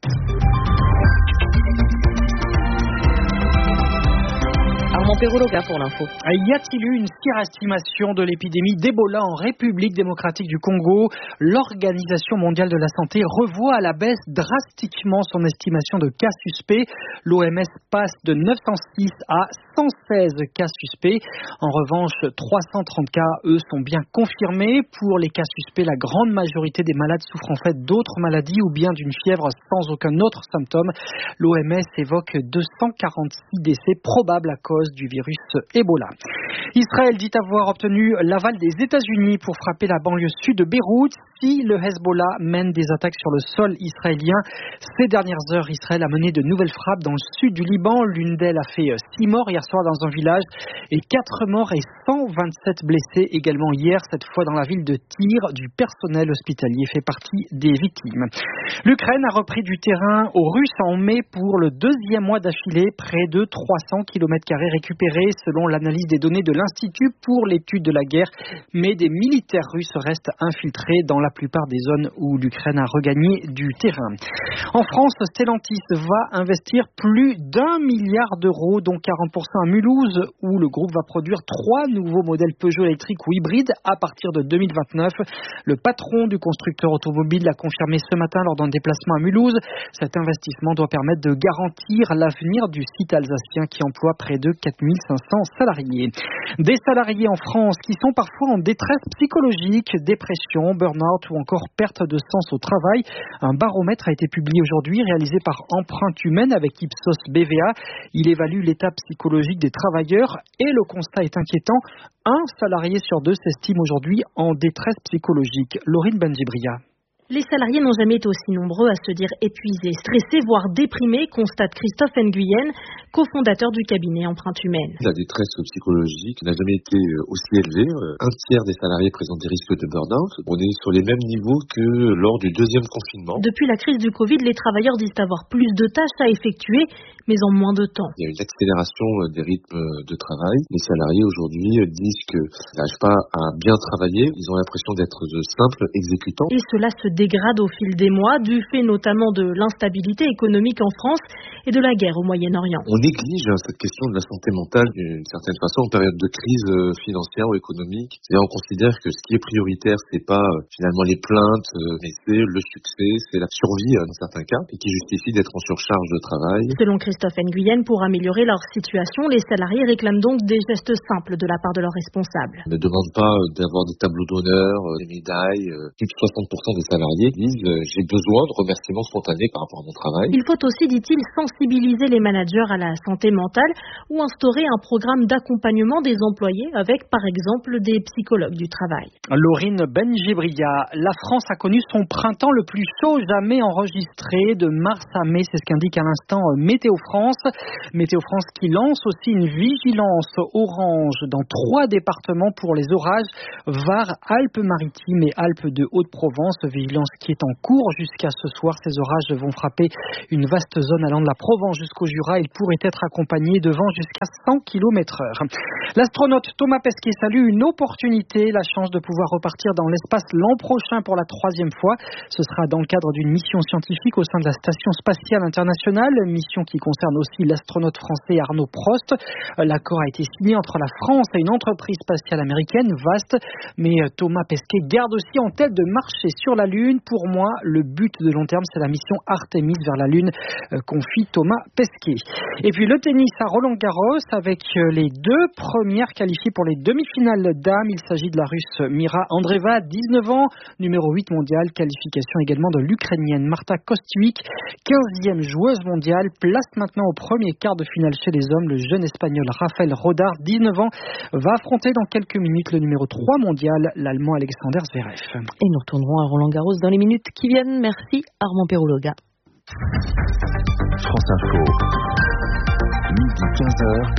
Armand Perrologa pour l'info. Y a-t-il eu une surestimation de l'épidémie d'Ebola en République démocratique du Congo ? L'Organisation mondiale de la santé revoit à la baisse drastiquement son estimation de cas suspects. L'O M S passe de neuf cent six à cent seize cas suspects. En revanche, trois cent trente cas, eux, sont bien confirmés. Pour les cas suspects, la grande majorité des malades souffrent en fait d'autres maladies ou bien d'une fièvre sans aucun autre symptôme. L'O M S évoque deux cent quarante-six décès probables à cause du virus Ebola. Israël dit avoir obtenu l'aval des États-Unis pour frapper la banlieue sud de Beyrouth si le Hezbollah mène des attaques sur le sol israélien. Ces dernières heures, Israël a mené de nouvelles frappes dans le sud du Liban. L'une d'elles a fait six morts hier soir dans un village et quatre morts et cent vingt-sept blessés également hier, cette fois dans la ville de Tyr. Du personnel hospitalier fait partie des victimes. L'Ukraine a repris du terrain aux Russes en mai pour le deuxième mois d'affilée, près de trois cents kilomètres carrés récupérés selon l'analyse des données de l'Institut pour l'étude de la guerre. Mais des militaires russes restent infiltrés dans la plupart des zones où l'Ukraine a regagné du terrain. En France, Stellantis va investir plus d'un milliard d'euros, dont quarante pour cent à Mulhouse, où le groupe va produire trois nouveaux modèles Peugeot électriques ou hybrides à partir de deux mille vingt-neuf. Le patron du constructeur automobile l'a confirmé ce matin lors d'un déplacement à Mulhouse. Cet investissement doit permettre de garantir l'avenir du site alsacien qui emploie près de quatre mille cinq cents salariés. Des salariés en France qui sont parfois en détresse psychologique, dépression, burn-out ou encore perte de sens au travail. Un baromètre a été publié aujourd'hui, réalisé par Empreinte Humaine avec Ipsos B V A. Il évalue l'état psychologique des travailleurs et le constat est inquiétant. Un salarié sur deux s'estime aujourd'hui en détresse psychologique. Laurine Benjibria. Les salariés n'ont jamais été aussi nombreux à se dire épuisés, stressés, voire déprimés, constate Christophe Nguyen, cofondateur du cabinet Empreinte Humaine. La détresse psychologique n'a jamais été aussi élevée. Un tiers des salariés présentent des risques de burn-out. On est sur les mêmes niveaux que lors du deuxième confinement. Depuis la crise du Covid, les travailleurs disent avoir plus de tâches à effectuer, mais en moins de temps. Il y a une accélération des rythmes de travail. Les salariés aujourd'hui disent qu'ils n'arrivent pas à bien travailler. Ils ont l'impression d'être de simples exécutants. Et cela se dégrade au fil des mois, du fait notamment de l'instabilité économique en France et de la guerre au Moyen-Orient. On néglige cette question de la santé mentale d'une certaine façon en période de crise financière ou économique. C'est-à-dire on considère que ce qui est prioritaire, c'est pas euh, finalement les plaintes, euh, mais c'est le succès, c'est la survie euh, dans certains cas, et qui justifie d'être en surcharge de travail. Selon Christophe Nguyen, pour améliorer leur situation, les salariés réclament donc des gestes simples de la part de leurs responsables. On ne demande pas euh, d'avoir des tableaux d'honneur, euh, des médailles. Euh, plus de soixante pour cent des salariés disent euh, j'ai besoin de remerciements spontanés par rapport à mon travail. Il faut aussi, dit-il, sensibiliser les managers à la santé mentale ou instaurer un programme d'accompagnement des employés avec, par exemple, des psychologues du travail. Laurine Benjibria, la France a connu son printemps le plus chaud jamais enregistré de mars à mai, c'est ce qu'indique à l'instant Météo France. Météo France qui lance aussi une vigilance orange dans trois départements pour les orages, Var, Alpes-Maritimes et Alpes de Haute-Provence. Vigilance qui est en cours jusqu'à ce soir. Ces orages vont frapper une vaste zone allant de la Provence jusqu'au Jura. Ils pourraient être accompagnés de vents jusqu'à cent kilomètres heure. L'astronaute Thomas Pesquet salue une opportunité, la chance de pouvoir repartir dans l'espace l'an prochain pour la troisième fois. Ce sera dans le cadre d'une mission scientifique au sein de la Station spatiale internationale, mission qui concerne aussi l'astronaute français Arnaud Prost. L'accord a été signé entre la France et une entreprise spatiale américaine, vaste, mais Thomas Pesquet garde aussi en tête de marcher sur la Lune. Pour moi, le but de long terme, c'est la mission Artemis vers la Lune, confie Thomas Pesquet. Et puis le tennis à Roland-Garros avec les deux premières qualifiées pour les demi-finales dames. Il s'agit de la Russe Mira Andreeva, dix-neuf ans, numéro huit mondial. Qualification également de l'Ukrainienne Marta Kostyuk, quinzième joueuse mondiale. Place maintenant au premier quart de finale chez les hommes. Le jeune espagnol Rafael Rodar, dix-neuf ans, va affronter dans quelques minutes le numéro trois mondial, l'Allemand Alexander Zverev. Et nous retournerons à Roland-Garros dans les minutes qui viennent. Merci Armand Perrouloga. France Info, midi quinze heures,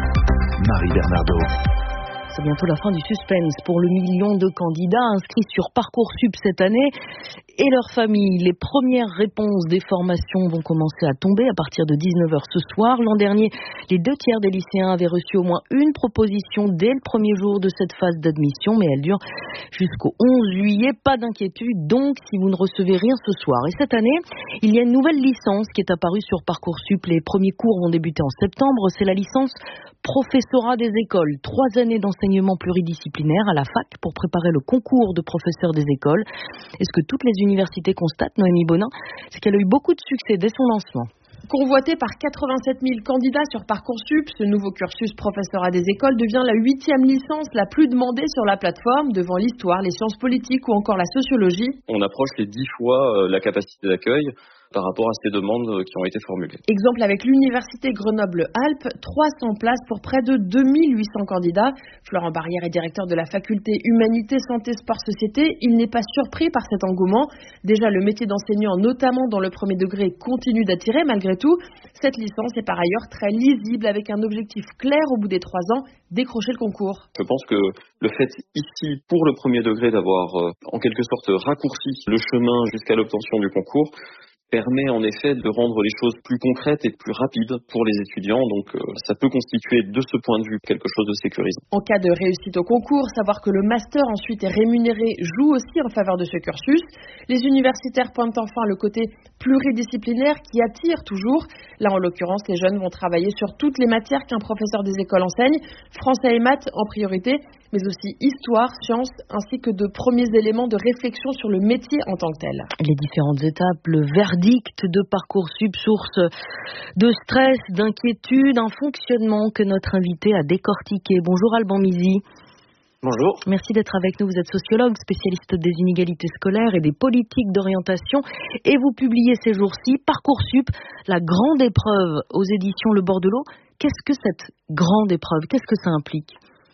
Marie Bernardo. C'est bientôt la fin du suspense pour le million de candidats inscrits sur Parcoursup cette année et leurs familles. Les premières réponses des formations vont commencer à tomber à partir de dix-neuf heures ce soir. L'an dernier, les deux tiers des lycéens avaient reçu au moins une proposition dès le premier jour de cette phase d'admission, mais elle dure jusqu'au onze juillet. Pas d'inquiétude donc si vous ne recevez rien ce soir. Et cette année, il y a une nouvelle licence qui est apparue sur Parcoursup. Les premiers cours vont débuter en septembre. C'est la licence professorat des écoles. Trois années d'enseignement pluridisciplinaire à la fac pour préparer le concours de professeurs des écoles. Et ce que toutes les universités constatent, Noémie Bonin, c'est qu'elle a eu beaucoup de succès dès son lancement. Convoité par quatre-vingt-sept mille candidats sur Parcoursup, ce nouveau cursus professorat des écoles devient la huitième licence la plus demandée sur la plateforme, devant l'histoire, les sciences politiques ou encore la sociologie. On approche les dix fois la capacité d'accueil par rapport à ces demandes qui ont été formulées. Exemple avec l'Université Grenoble-Alpes, trois cents places pour près de deux mille huit cents candidats. Florent Barrière est directeur de la faculté Humanité, Santé, Sport, Société. Il n'est pas surpris par cet engouement. Déjà, le métier d'enseignant, notamment dans le premier degré, continue d'attirer malgré tout. Cette licence est par ailleurs très lisible avec un objectif clair au bout des trois ans, décrocher le concours. Je pense que le fait ici, pour le premier degré, d'avoir euh, en quelque sorte raccourci le chemin jusqu'à l'obtention du concours, permet en effet de rendre les choses plus concrètes et plus rapides pour les étudiants. Donc euh, ça peut constituer de ce point de vue quelque chose de sécurisant. En cas de réussite au concours, savoir que le master ensuite est rémunéré joue aussi en faveur de ce cursus. Les universitaires pointent enfin le côté pluridisciplinaire qui attire toujours. Là en l'occurrence, les jeunes vont travailler sur toutes les matières qu'un professeur des écoles enseigne, français et maths en priorité, mais aussi histoire, sciences, ainsi que de premiers éléments de réflexion sur le métier en tant que tel. Les différentes étapes, le verdict de Parcoursup, source de stress, d'inquiétude, un fonctionnement que notre invité a décortiqué. Bonjour Alban Mizy. Bonjour. Merci d'être avec nous. Vous êtes sociologue, spécialiste des inégalités scolaires et des politiques d'orientation. Et vous publiez ces jours-ci Parcoursup, la grande épreuve aux éditions Le Bord de l'eau. Qu'est-ce que cette grande épreuve? Qu'est-ce que ça implique?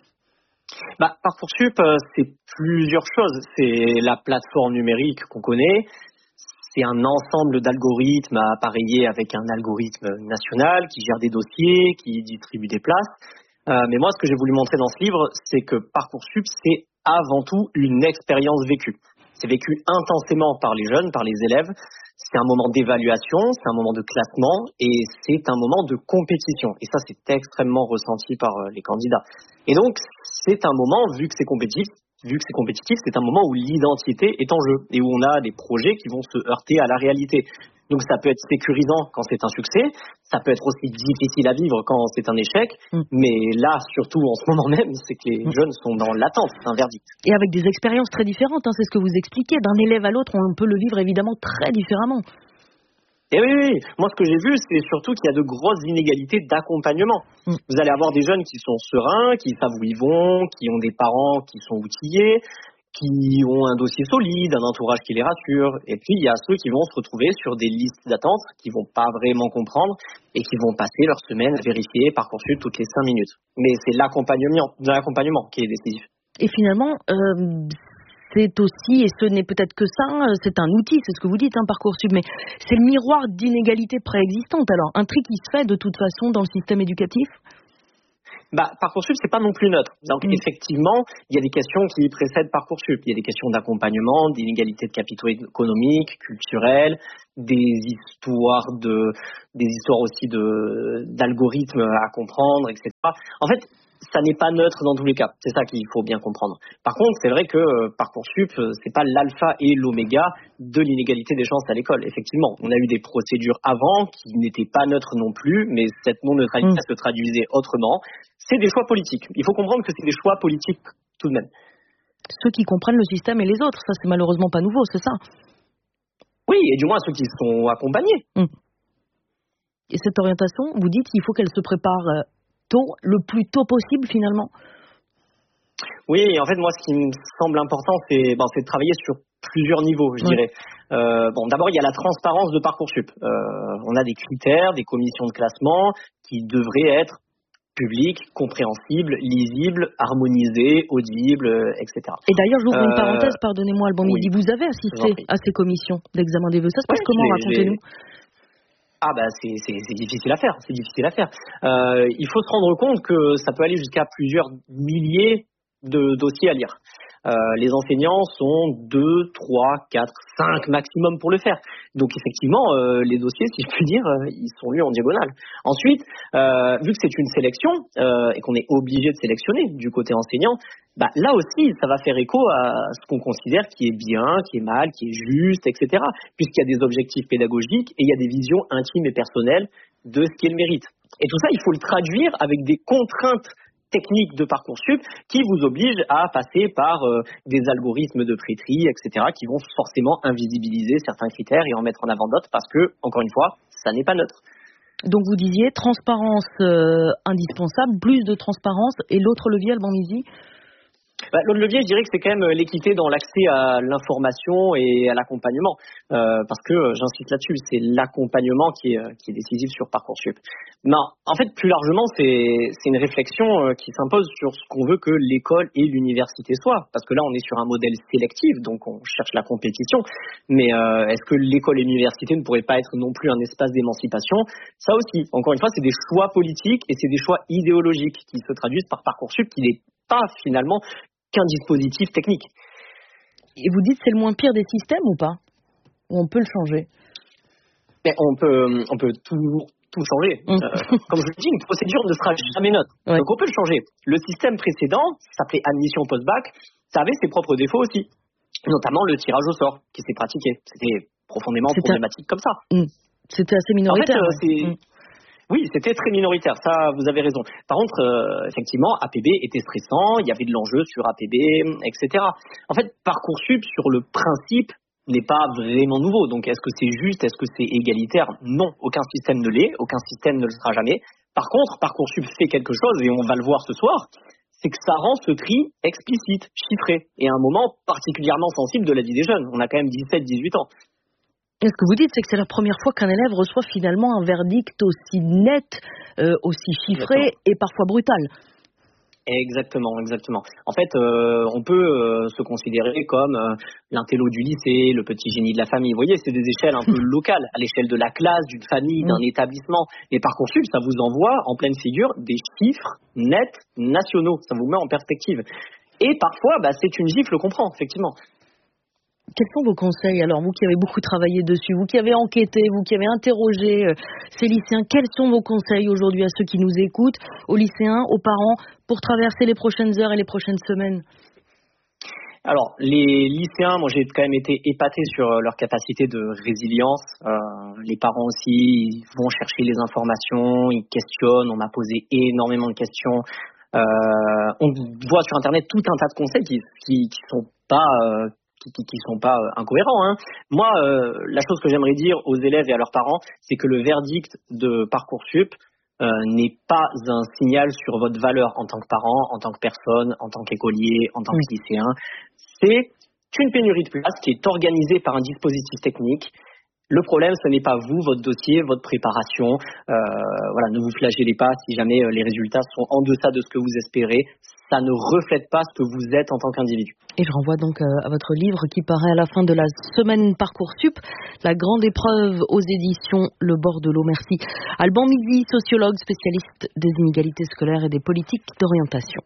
Bah, Parcoursup, euh, c'est plusieurs choses. C'est la plateforme numérique qu'on connaît. C'est un ensemble d'algorithmes à appareiller avec un algorithme national qui gère des dossiers, qui distribue des places. Euh, mais moi, ce que j'ai voulu montrer dans ce livre, c'est que Parcoursup, c'est avant tout une expérience vécue. C'est vécu intensément par les jeunes, par les élèves. C'est un moment d'évaluation, c'est un moment de classement et c'est un moment de compétition. Et ça, c'est extrêmement ressenti par les candidats. Et donc, c'est un moment, vu que c'est compétitif, vu que c'est compétitif, c'est un moment où l'identité est en jeu et où on a des projets qui vont se heurter à la réalité. Donc ça peut être sécurisant quand c'est un succès, ça peut être aussi difficile à vivre quand c'est un échec, mmh. mais là, surtout en ce moment même, c'est que les mmh. jeunes sont dans l'attente d'un verdict. Et avec des expériences très différentes, hein, c'est ce que vous expliquez. D'un élève à l'autre, on peut le vivre évidemment très différemment. Et oui, oui, moi ce que j'ai vu, c'est surtout qu'il y a de grosses inégalités d'accompagnement. Mmh. Vous allez avoir des jeunes qui sont sereins, qui savent où ils vont, qui ont des parents qui sont outillés, qui ont un dossier solide, un entourage qui les rassure. Et puis, il y a ceux qui vont se retrouver sur des listes d'attente, qui vont pas vraiment comprendre et qui vont passer leur semaine à vérifier Parcoursup toutes les cinq minutes. Mais c'est l'accompagnement, l'accompagnement qui est décisif. Et finalement, euh, c'est aussi, et ce n'est peut-être que ça, c'est un outil, c'est ce que vous dites, hein, Parcoursup, mais c'est le miroir d'inégalités préexistantes. Alors, un tri qui se fait de toute façon dans le système éducatif ? Bah, Parcoursup, c'est pas non plus neutre. Donc, mmh. effectivement, il y a des questions qui précèdent Parcoursup. Il y a des questions d'accompagnement, d'inégalité de capitaux économiques, culturels, des histoires de, des histoires aussi de, d'algorithmes à comprendre, et cetera. En fait, ça n'est pas neutre dans tous les cas. C'est ça qu'il faut bien comprendre. Par contre, c'est vrai que euh, Parcoursup, euh, c'est pas l'alpha et l'oméga de l'inégalité des chances à l'école. Effectivement, on a eu des procédures avant qui n'étaient pas neutres non plus, mais cette non-neutralité mmh. se traduisait autrement. C'est des choix politiques. Il faut comprendre que c'est des choix politiques tout de même. Ceux qui comprennent le système et les autres, ça c'est malheureusement pas nouveau, c'est ça ? Oui, et du moins ceux qui sont accompagnés. Mmh. Et cette orientation, vous dites qu'il faut qu'elle se prépare euh, tôt, le plus tôt possible finalement. Oui, et en fait, moi, ce qui me semble important, c'est, bon, c'est de travailler sur plusieurs niveaux, je oui. dirais. Euh, bon, d'abord, il y a la transparence de Parcoursup. Euh, on a des critères, des commissions de classement qui devraient être publiques, compréhensibles, lisibles, harmonisées, audibles, et cetera. Et d'ailleurs, j'ouvre euh, une parenthèse, pardonnez-moi, Alban Midi, oui. vous avez assisté à ces commissions d'examen des vœux. Ça se passe ouais, comment, racontez-nous ? Ah bah c'est, c'est, c'est difficile à faire, c'est difficile à faire. Euh, il faut se rendre compte que ça peut aller jusqu'à plusieurs milliers de dossiers à lire. Euh, les enseignants sont deux, trois, quatre, cinq maximum pour le faire. Donc effectivement, euh, les dossiers, si je puis dire, euh, ils sont lus en diagonale. Ensuite, euh, vu que c'est une sélection euh, et qu'on est obligé de sélectionner du côté enseignant, bah, là aussi, ça va faire écho à ce qu'on considère qui est bien, qui est mal, qui est juste, et cetera. Puisqu'il y a des objectifs pédagogiques et il y a des visions intimes et personnelles de ce qu'est le mérite. Et tout ça, il faut le traduire avec des contraintes techniques de Parcoursup qui vous obligent à passer par euh, des algorithmes de pré-tri, et cetera, qui vont forcément invisibiliser certains critères et en mettre en avant d'autres parce que, encore une fois, ça n'est pas neutre. Donc vous disiez transparence euh, indispensable, plus de transparence, et l'autre levier, Alban Midi ? Bah, l'autre levier, je dirais que c'est quand même l'équité dans l'accès à l'information et à l'accompagnement, euh, parce que euh, j'insiste là-dessus, c'est l'accompagnement qui est, euh, qui est décisif sur Parcoursup. Mais en fait, plus largement, c'est, c'est une réflexion euh, qui s'impose sur ce qu'on veut que l'école et l'université soient, parce que là, on est sur un modèle sélectif, donc on cherche la compétition. Mais euh, est-ce que l'école et l'université ne pourraient pas être non plus un espace d'émancipation ? Ça aussi, encore une fois, c'est des choix politiques et c'est des choix idéologiques qui se traduisent par Parcoursup, qui n'est pas finalement qu'un dispositif technique. Et vous dites c'est le moins pire des systèmes ou pas ? Ou on peut le changer ? Mais on peut, on peut toujours tout changer. Mmh. Euh, comme je le dis, une procédure ne sera jamais neutre. Ouais. Donc on peut le changer. Le système précédent, ça s'appelait admission post-bac, ça avait ses propres défauts aussi. Notamment le tirage au sort qui s'est pratiqué. C'était profondément C'était... problématique comme ça. Mmh. C'était assez minoritaire. En fait, euh, c'est... Mmh. Oui, c'était très minoritaire, ça vous avez raison. Par contre, euh, effectivement, A P B était stressant, il y avait de l'enjeu sur A P B, et cetera. En fait, Parcoursup, sur le principe, n'est pas vraiment nouveau. Donc, est-ce que c'est juste, est-ce que c'est égalitaire ? Non, aucun système ne l'est, aucun système ne le sera jamais. Par contre, Parcoursup fait quelque chose, et on va le voir ce soir, c'est que ça rend ce tri explicite, chiffré, et à un moment particulièrement sensible de la vie des jeunes. On a quand même dix-sept dix-huit ans. Et ce que vous dites, c'est que c'est la première fois qu'un élève reçoit finalement un verdict aussi net, euh, aussi chiffré exactement. Et parfois brutal. Exactement, exactement. En fait, euh, on peut euh, se considérer comme euh, l'intello du lycée, le petit génie de la famille. Vous voyez, c'est des échelles un peu locales, à l'échelle de la classe, d'une famille, d'un établissement. Et Parcoursup, ça vous envoie en pleine figure des chiffres nets nationaux. Ça vous met en perspective. Et parfois, bah, c'est une gifle qu'on prend, effectivement. Quels sont vos conseils, alors, vous qui avez beaucoup travaillé dessus, vous qui avez enquêté, vous qui avez interrogé euh, ces lycéens, quels sont vos conseils aujourd'hui à ceux qui nous écoutent, aux lycéens, aux parents, pour traverser les prochaines heures et les prochaines semaines ? Alors, les lycéens, moi j'ai quand même été épaté sur leur capacité de résilience. Euh, les parents aussi, ils vont chercher les informations, ils questionnent. On m'a posé énormément de questions. Euh, on voit sur Internet tout un tas de conseils qui qui, qui sont pas euh, qui, qui, qui sont pas euh, incohérents. Hein. Moi, euh, la chose que j'aimerais dire aux élèves et à leurs parents, c'est que le verdict de Parcoursup Euh, n'est pas un signal sur votre valeur en tant que parent, en tant que personne, en tant qu'écolier, en tant que lycéen. C'est une pénurie de place qui est organisée par un dispositif technique. Le problème, ce n'est pas vous, votre dossier, votre préparation. Euh, voilà, ne vous flagellez pas si jamais les résultats sont en deçà de ce que vous espérez. Ça ne reflète pas ce que vous êtes en tant qu'individu. Et je renvoie donc à votre livre qui paraît à la fin de la semaine Parcoursup, La grande épreuve aux éditions Le bord de l'eau. Merci. Alban Midi, sociologue, spécialiste des inégalités scolaires et des politiques d'orientation.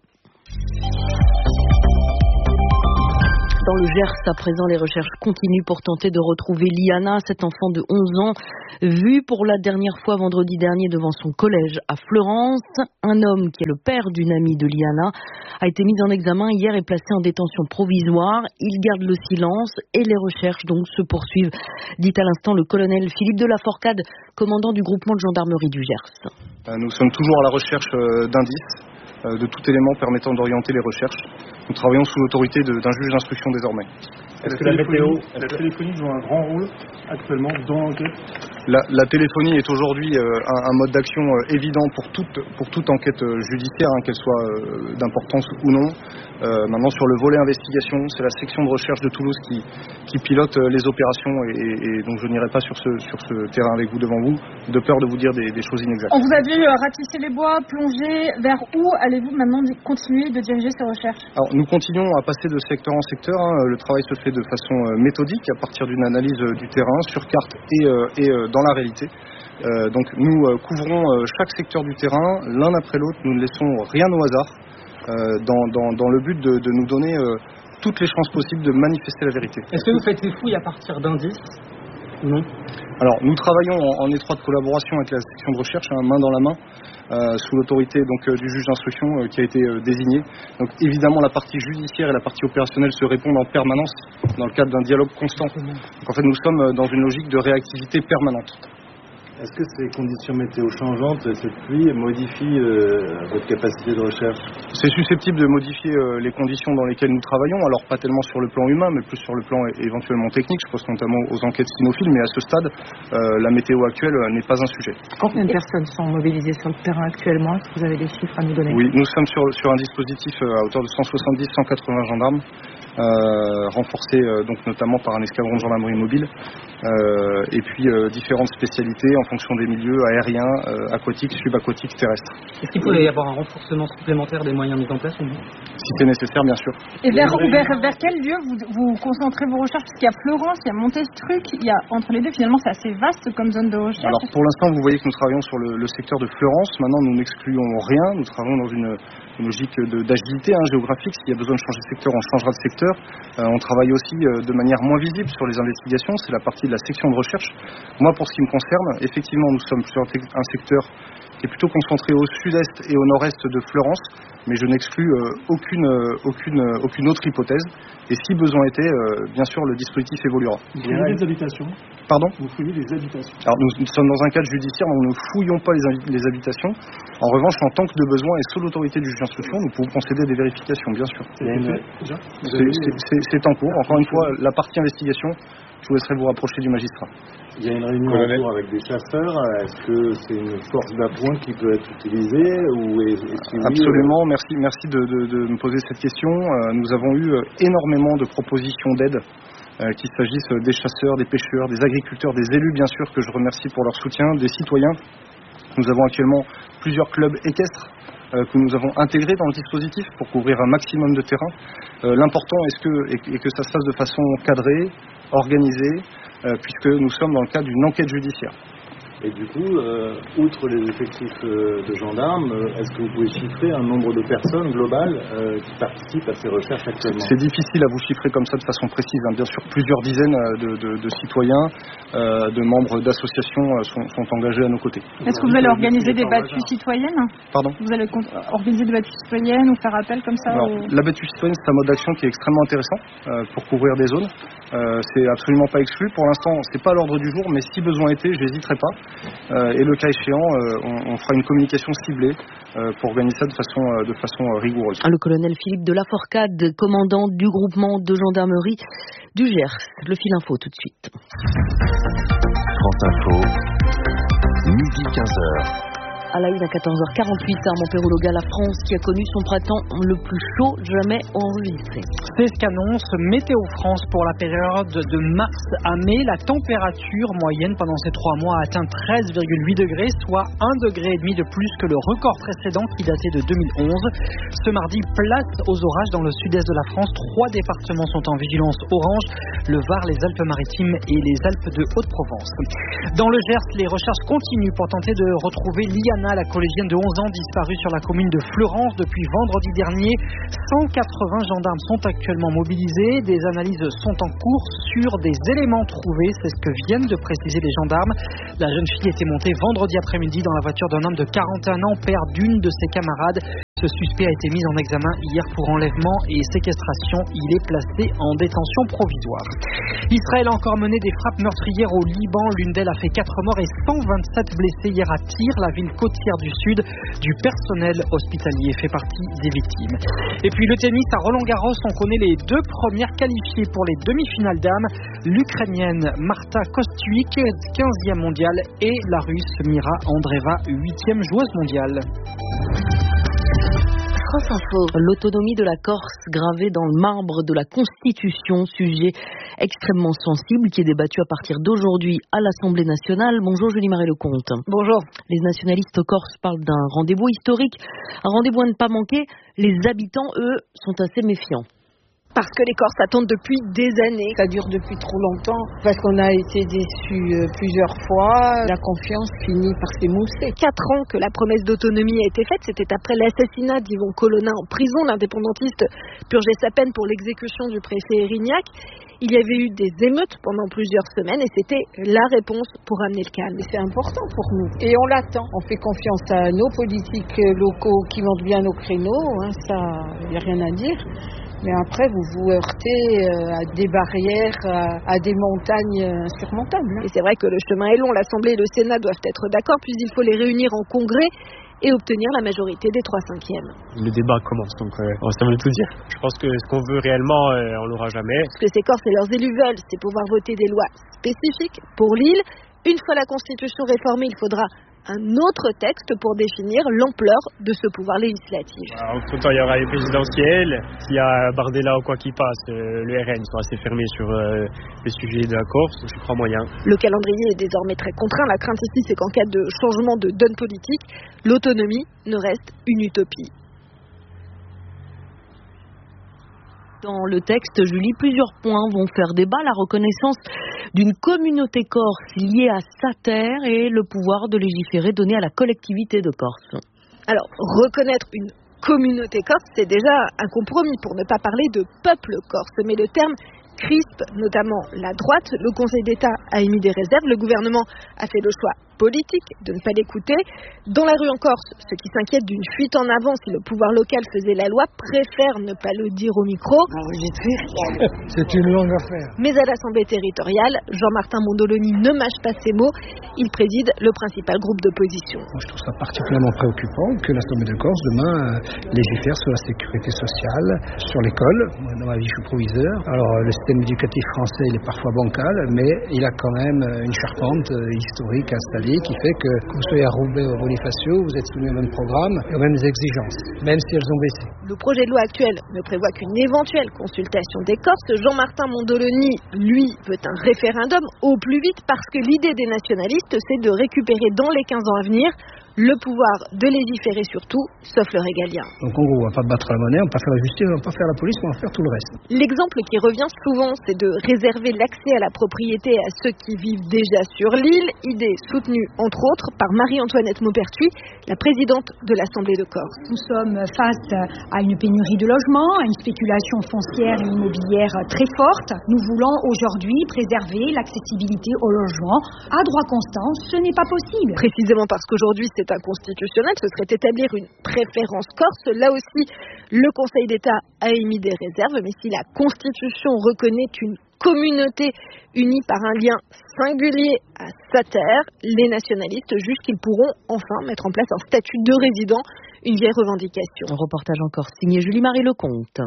Dans le Gers, à présent, les recherches continuent pour tenter de retrouver Liana, cet enfant de onze ans, vu pour la dernière fois vendredi dernier devant son collège à Fleurance. Un homme qui est le père d'une amie de Liana a été mis en examen hier et placé en détention provisoire. Il garde le silence et les recherches donc se poursuivent, dit à l'instant le colonel Philippe de la Forcade, commandant du groupement de gendarmerie du Gers. Nous sommes toujours à la recherche d'indices, de tout élément permettant d'orienter les recherches. Nous travaillons sous l'autorité d'un juge d'instruction désormais. Est-ce que la météo, la téléphonie joue un grand rôle actuellement dans l'enquête ? La, la téléphonie est aujourd'hui euh, un, un mode d'action euh, évident pour toute, pour toute enquête euh, judiciaire, hein, qu'elle soit euh, d'importance ou non. Euh, maintenant, sur le volet investigation, c'est la section de recherche de Toulouse qui, qui pilote euh, les opérations et, et, et donc je n'irai pas sur ce, sur ce terrain avec vous devant vous, de peur de vous dire des, des choses inexactes. On vous a vu ratisser les bois, plonger. Vers où allez-vous maintenant continuer de diriger ces recherches ? Alors, nous continuons à passer de secteur en secteur. Hein. Le travail se fait de façon euh, méthodique à partir d'une analyse euh, du terrain sur carte et, euh, et euh, dans la réalité. Euh, donc nous euh, couvrons euh, chaque secteur du terrain l'un après l'autre. Nous ne laissons rien au hasard euh, dans, dans, dans le but de, de nous donner euh, toutes les chances possibles de manifester la vérité. Est-ce que vous faites ces fouilles à partir d'indices ou non ? Alors nous travaillons en, en étroite collaboration avec la section de recherche, hein, main dans la main, euh, sous l'autorité donc euh, du juge d'instruction euh, qui a été euh, désigné. Donc évidemment la partie judiciaire et la partie opérationnelle se répondent en permanence dans le cadre d'un dialogue constant. Donc en fait nous sommes dans une logique de réactivité permanente. Est-ce que ces conditions météo changeantes, cette pluie, modifient euh, votre capacité de recherche ? C'est susceptible de modifier euh, les conditions dans lesquelles nous travaillons, alors pas tellement sur le plan humain, mais plus sur le plan é- éventuellement technique. Je pense notamment aux enquêtes cynophiles, mais à ce stade, euh, la météo actuelle euh, n'est pas un sujet. Combien de personnes sont mobilisées sur le terrain actuellement ? Est-ce que vous avez des chiffres à nous donner ? Oui, nous sommes sur, sur un dispositif euh, à hauteur de cent soixante-dix à cent quatre-vingts gendarmes, euh, renforcés euh, donc notamment par un escadron de gendarmerie mobile, euh, et puis euh, différentes spécialités en fonction des milieux aériens, euh, aquatiques, subaquatiques, terrestres. Est-ce qu'il pourrait y avoir un renforcement supplémentaire des moyens mis en place ou non ? Si c'est nécessaire, bien sûr. Et vers, vers, vers quel lieu vous, vous concentrez vos recherches ? Parce qu'il y a Fleurance, il y a Montestruc, il y a entre les deux, finalement, c'est assez vaste comme zone de recherche. Alors pour l'instant, vous voyez que nous travaillons sur le, le secteur de Fleurance. Maintenant, nous n'excluons rien. Nous travaillons dans une, une logique de, d'agilité hein, géographique. S'il y a besoin de changer de secteur, on changera de secteur. Euh, on travaille aussi euh, de manière moins visible sur les investigations. C'est la partie de la section de recherche. Moi, pour ce qui me concerne, effectivement, nous sommes sur un secteur qui est plutôt concentré au sud-est et au nord-est de Fleurance, mais je n'exclus euh, aucune, euh, aucune, euh, aucune autre hypothèse. Et si besoin était, euh, bien sûr, le dispositif évoluera. Vous fouillez des habitations ? Pardon ? Vous fouillez des habitations ? Alors nous, nous sommes dans un cadre judiciaire, donc nous ne fouillons pas les, les habitations. En revanche, en tant que de besoin et sous l'autorité du juge d'instruction, nous pouvons procéder à des vérifications, bien sûr. C'est en cours. Encore une fois, la partie investigation, je vous laisserai vous rapprocher du magistrat. Il y a une réunion en cours avec des chasseurs. Est-ce que c'est une force d'appoint qui peut être utilisée ou est, est oui, Absolument. Ou... Merci, merci de, de, de me poser cette question. Euh, nous avons eu énormément de propositions d'aide, euh, qu'il s'agisse des chasseurs, des pêcheurs, des agriculteurs, des élus, bien sûr, que je remercie pour leur soutien, des citoyens. Nous avons actuellement plusieurs clubs équestres euh, que nous avons intégrés dans le dispositif pour couvrir un maximum de terrain. Euh, l'important est, que, est, est que ça se fasse de façon cadrée, organisée, euh, puisque nous sommes dans le cadre d'une enquête judiciaire. Et du coup, euh, outre les effectifs euh, de gendarmes, euh, est-ce que vous pouvez chiffrer un nombre de personnes globales euh, qui participent à ces recherches actuellement? C'est difficile à vous chiffrer comme ça de façon précise. Hein. Bien sûr, plusieurs dizaines de, de, de citoyens, euh, de membres d'associations euh, sont, sont engagés à nos côtés. Est-ce que vous allez organiser des battues citoyennes? Pardon? Vous allez organiser des battues citoyennes ou faire appel comme ça? Alors, au... La battue citoyenne, c'est un mode d'action qui est extrêmement intéressant euh, pour couvrir des zones. Euh, c'est absolument pas exclu. Pour l'instant, c'est pas à l'ordre du jour, mais si besoin était, je n'hésiterai pas. Euh, et le cas échéant, euh, on, on fera une communication ciblée euh, pour organiser ça de façon, euh, de façon euh, rigoureuse. Le colonel Philippe de Laforcade, commandant du groupement de gendarmerie du Gers. Le fil info tout de suite. France Info, midi quinze heures. À la une à quatorze heures quarante-huit, Armand Perrologa, la France qui a connu son printemps le plus chaud jamais enregistré. C'est ce qu'annonce Météo France pour la période de mars à mai. La température moyenne pendant ces trois mois a atteint treize virgule huit degrés, soit un degré et demi de plus que le record précédent qui datait de deux mille onze. Ce mardi, place aux orages dans le sud-est de la France. Trois départements sont en vigilance orange, le Var, les Alpes-Maritimes et les Alpes de Haute-Provence. Dans le Gers, les recherches continuent pour tenter de retrouver Liana, la collégienne de onze ans disparue sur la commune de Fleurance depuis vendredi dernier. cent quatre-vingts gendarmes sont actuellement mobilisés. Des analyses sont en cours sur des éléments trouvés. C'est ce que viennent de préciser les gendarmes. La jeune fille était montée vendredi après-midi dans la voiture d'un homme de quarante et un ans, père d'une de ses camarades. Ce suspect a été mis en examen hier pour enlèvement et séquestration. Il est placé en détention provisoire. Israël a encore mené des frappes meurtrières au Liban. L'une d'elles a fait quatre morts et cent vingt-sept blessés hier à Tyr, la ville côtière du sud. Du personnel hospitalier fait partie des victimes. Et puis le tennis à Roland-Garros, on connaît les deux premières qualifiées pour les demi-finales dames. L'Ukrainienne Marta Kostyuk, quinzième mondiale, et la Russe Mira Andreeva, huitième joueuse mondiale. L'autonomie de la Corse gravée dans le marbre de la Constitution, sujet extrêmement sensible qui est débattu à partir d'aujourd'hui à l'Assemblée nationale. Bonjour Julie-Marie Lecomte. Bonjour. Les nationalistes corses parlent d'un rendez-vous historique, un rendez-vous à ne pas manquer. Les habitants, eux, sont assez méfiants. Parce que les Corses attendent depuis des années. Ça dure depuis trop longtemps. Parce qu'on a été déçus plusieurs fois. La confiance finit par s'émousser. Quatre ans que la promesse d'autonomie a été faite. C'était après l'assassinat d'Yvon Colonna en prison. L'indépendantiste purgeait sa peine pour l'exécution du préfet Erignac. Il y avait eu des émeutes pendant plusieurs semaines et c'était la réponse pour amener le calme. C'est important pour nous. Et on l'attend. On fait confiance à nos politiques locaux qui montent bien nos créneaux. Hein, ça, il n'y a rien à dire. Mais après, vous vous heurtez à des barrières, à des montagnes insurmontables. Et c'est vrai que le chemin est long. L'Assemblée et le Sénat doivent être d'accord, puis il faut les réunir en congrès et obtenir la majorité des trois cinquièmes. Le débat commence, donc euh, ça veut tout dire. Je pense que ce qu'on veut réellement, euh, on l'aura jamais. Ce que ces Corses et leurs élus veulent, c'est pouvoir voter des lois spécifiques pour l'île. Une fois la Constitution réformée, il faudra un autre texte pour définir l'ampleur de ce pouvoir législatif. En tout temps, il y aura les présidentielles. S'il y a Bardella ou quoi qui passe, euh, le R N sont assez fermés sur euh, le sujet de la Corse, je crois moyen. Le calendrier est désormais très contraint. La crainte ici, c'est qu'en cas de changement de donne politique, l'autonomie ne reste une utopie. Dans le texte, Julie, plusieurs points vont faire débat. La reconnaissance d'une communauté corse liée à sa terre et le pouvoir de légiférer donné à la collectivité de Corse. Alors, reconnaître une communauté corse, c'est déjà un compromis pour ne pas parler de peuple corse. Mais le terme crispe notamment la droite. Le Conseil d'État a émis des réserves. Le gouvernement a fait le choix politique de ne pas l'écouter. Dans la rue en Corse, ceux qui s'inquiètent d'une fuite en avant si le pouvoir local faisait la loi préfèrent ne pas le dire au micro. C'est une longue affaire. Mais à l'Assemblée territoriale, Jean-Martin Mondoloni ne mâche pas ses mots. Il préside le principal groupe d'opposition. Moi, je trouve ça particulièrement préoccupant que l'Assemblée de Corse demain euh, légifère sur la sécurité sociale, sur l'école. Moi, dans ma vie, je suis proviseur. Alors, le système éducatif français, il est parfois bancal, mais il a quand même une charpente euh, historique installée qui fait que, que vous soyez à Roubaix ou à Bonifacio, vous êtes soumis au même programme et aux mêmes exigences, même si elles ont baissé. Le projet de loi actuel ne prévoit qu'une éventuelle consultation des Corses. Jean-Martin Mondoloni, lui, veut un référendum au plus vite parce que l'idée des nationalistes, c'est de récupérer dans les quinze ans à venir le pouvoir de légiférer sur tout, sauf le régalien. Donc en gros, on va pas battre la monnaie, on va pas faire la justice, on va pas faire la police, on va faire tout le reste. L'exemple qui revient souvent, c'est de réserver l'accès à la propriété à ceux qui vivent déjà sur l'île, idée soutenue entre autres par Marie-Antoinette Maupertuis, la présidente de l'Assemblée de Corse. Nous sommes face à une pénurie de logements, à une spéculation foncière et immobilière très forte. Nous voulons aujourd'hui préserver l'accessibilité au logement. À droit constant, ce n'est pas possible. Précisément parce qu'aujourd'hui c'est inconstitutionnel, ce serait établir une préférence corse. Là aussi, le Conseil d'État a émis des réserves, mais si la Constitution reconnaît une communauté unie par un lien singulier à sa terre, les nationalistes jugent qu'ils pourront enfin mettre en place un statut de résident, une vieille revendication. Un reportage encore signé Julie-Marie Lecomte.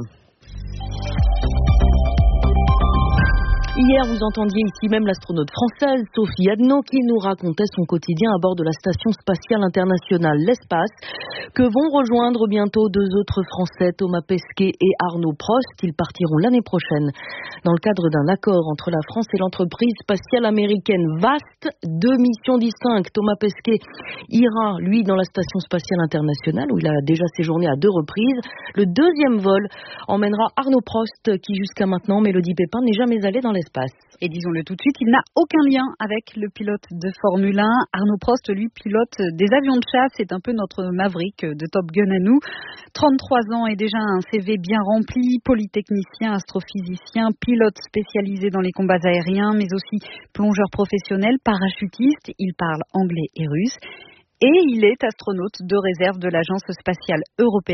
Hier, vous entendiez ici même l'astronaute française Sophie Adno qui nous racontait son quotidien à bord de la Station spatiale internationale, l'Espace, que vont rejoindre bientôt deux autres Français, Thomas Pesquet et Arnaud Prost. Ils partiront l'année prochaine dans le cadre d'un accord entre la France et l'entreprise spatiale américaine Vast. Deux missions distinctes. Thomas Pesquet ira, lui, dans la Station spatiale internationale où il a déjà séjourné à deux reprises. Le deuxième vol emmènera Arnaud Prost qui, jusqu'à maintenant, Mélodie Pépin, n'est jamais allé dans l'espace. Et disons-le tout de suite, il n'a aucun lien avec le pilote de Formule un. Arnaud Prost, lui, pilote des avions de chasse. C'est un peu notre Maverick de Top Gun à nous. trente-trois ans et déjà un C V bien rempli. Polytechnicien, astrophysicien, pilote spécialisé dans les combats aériens, mais aussi plongeur professionnel, parachutiste. Il parle anglais et russe. Et il est astronaute de réserve de l'Agence spatiale européenne.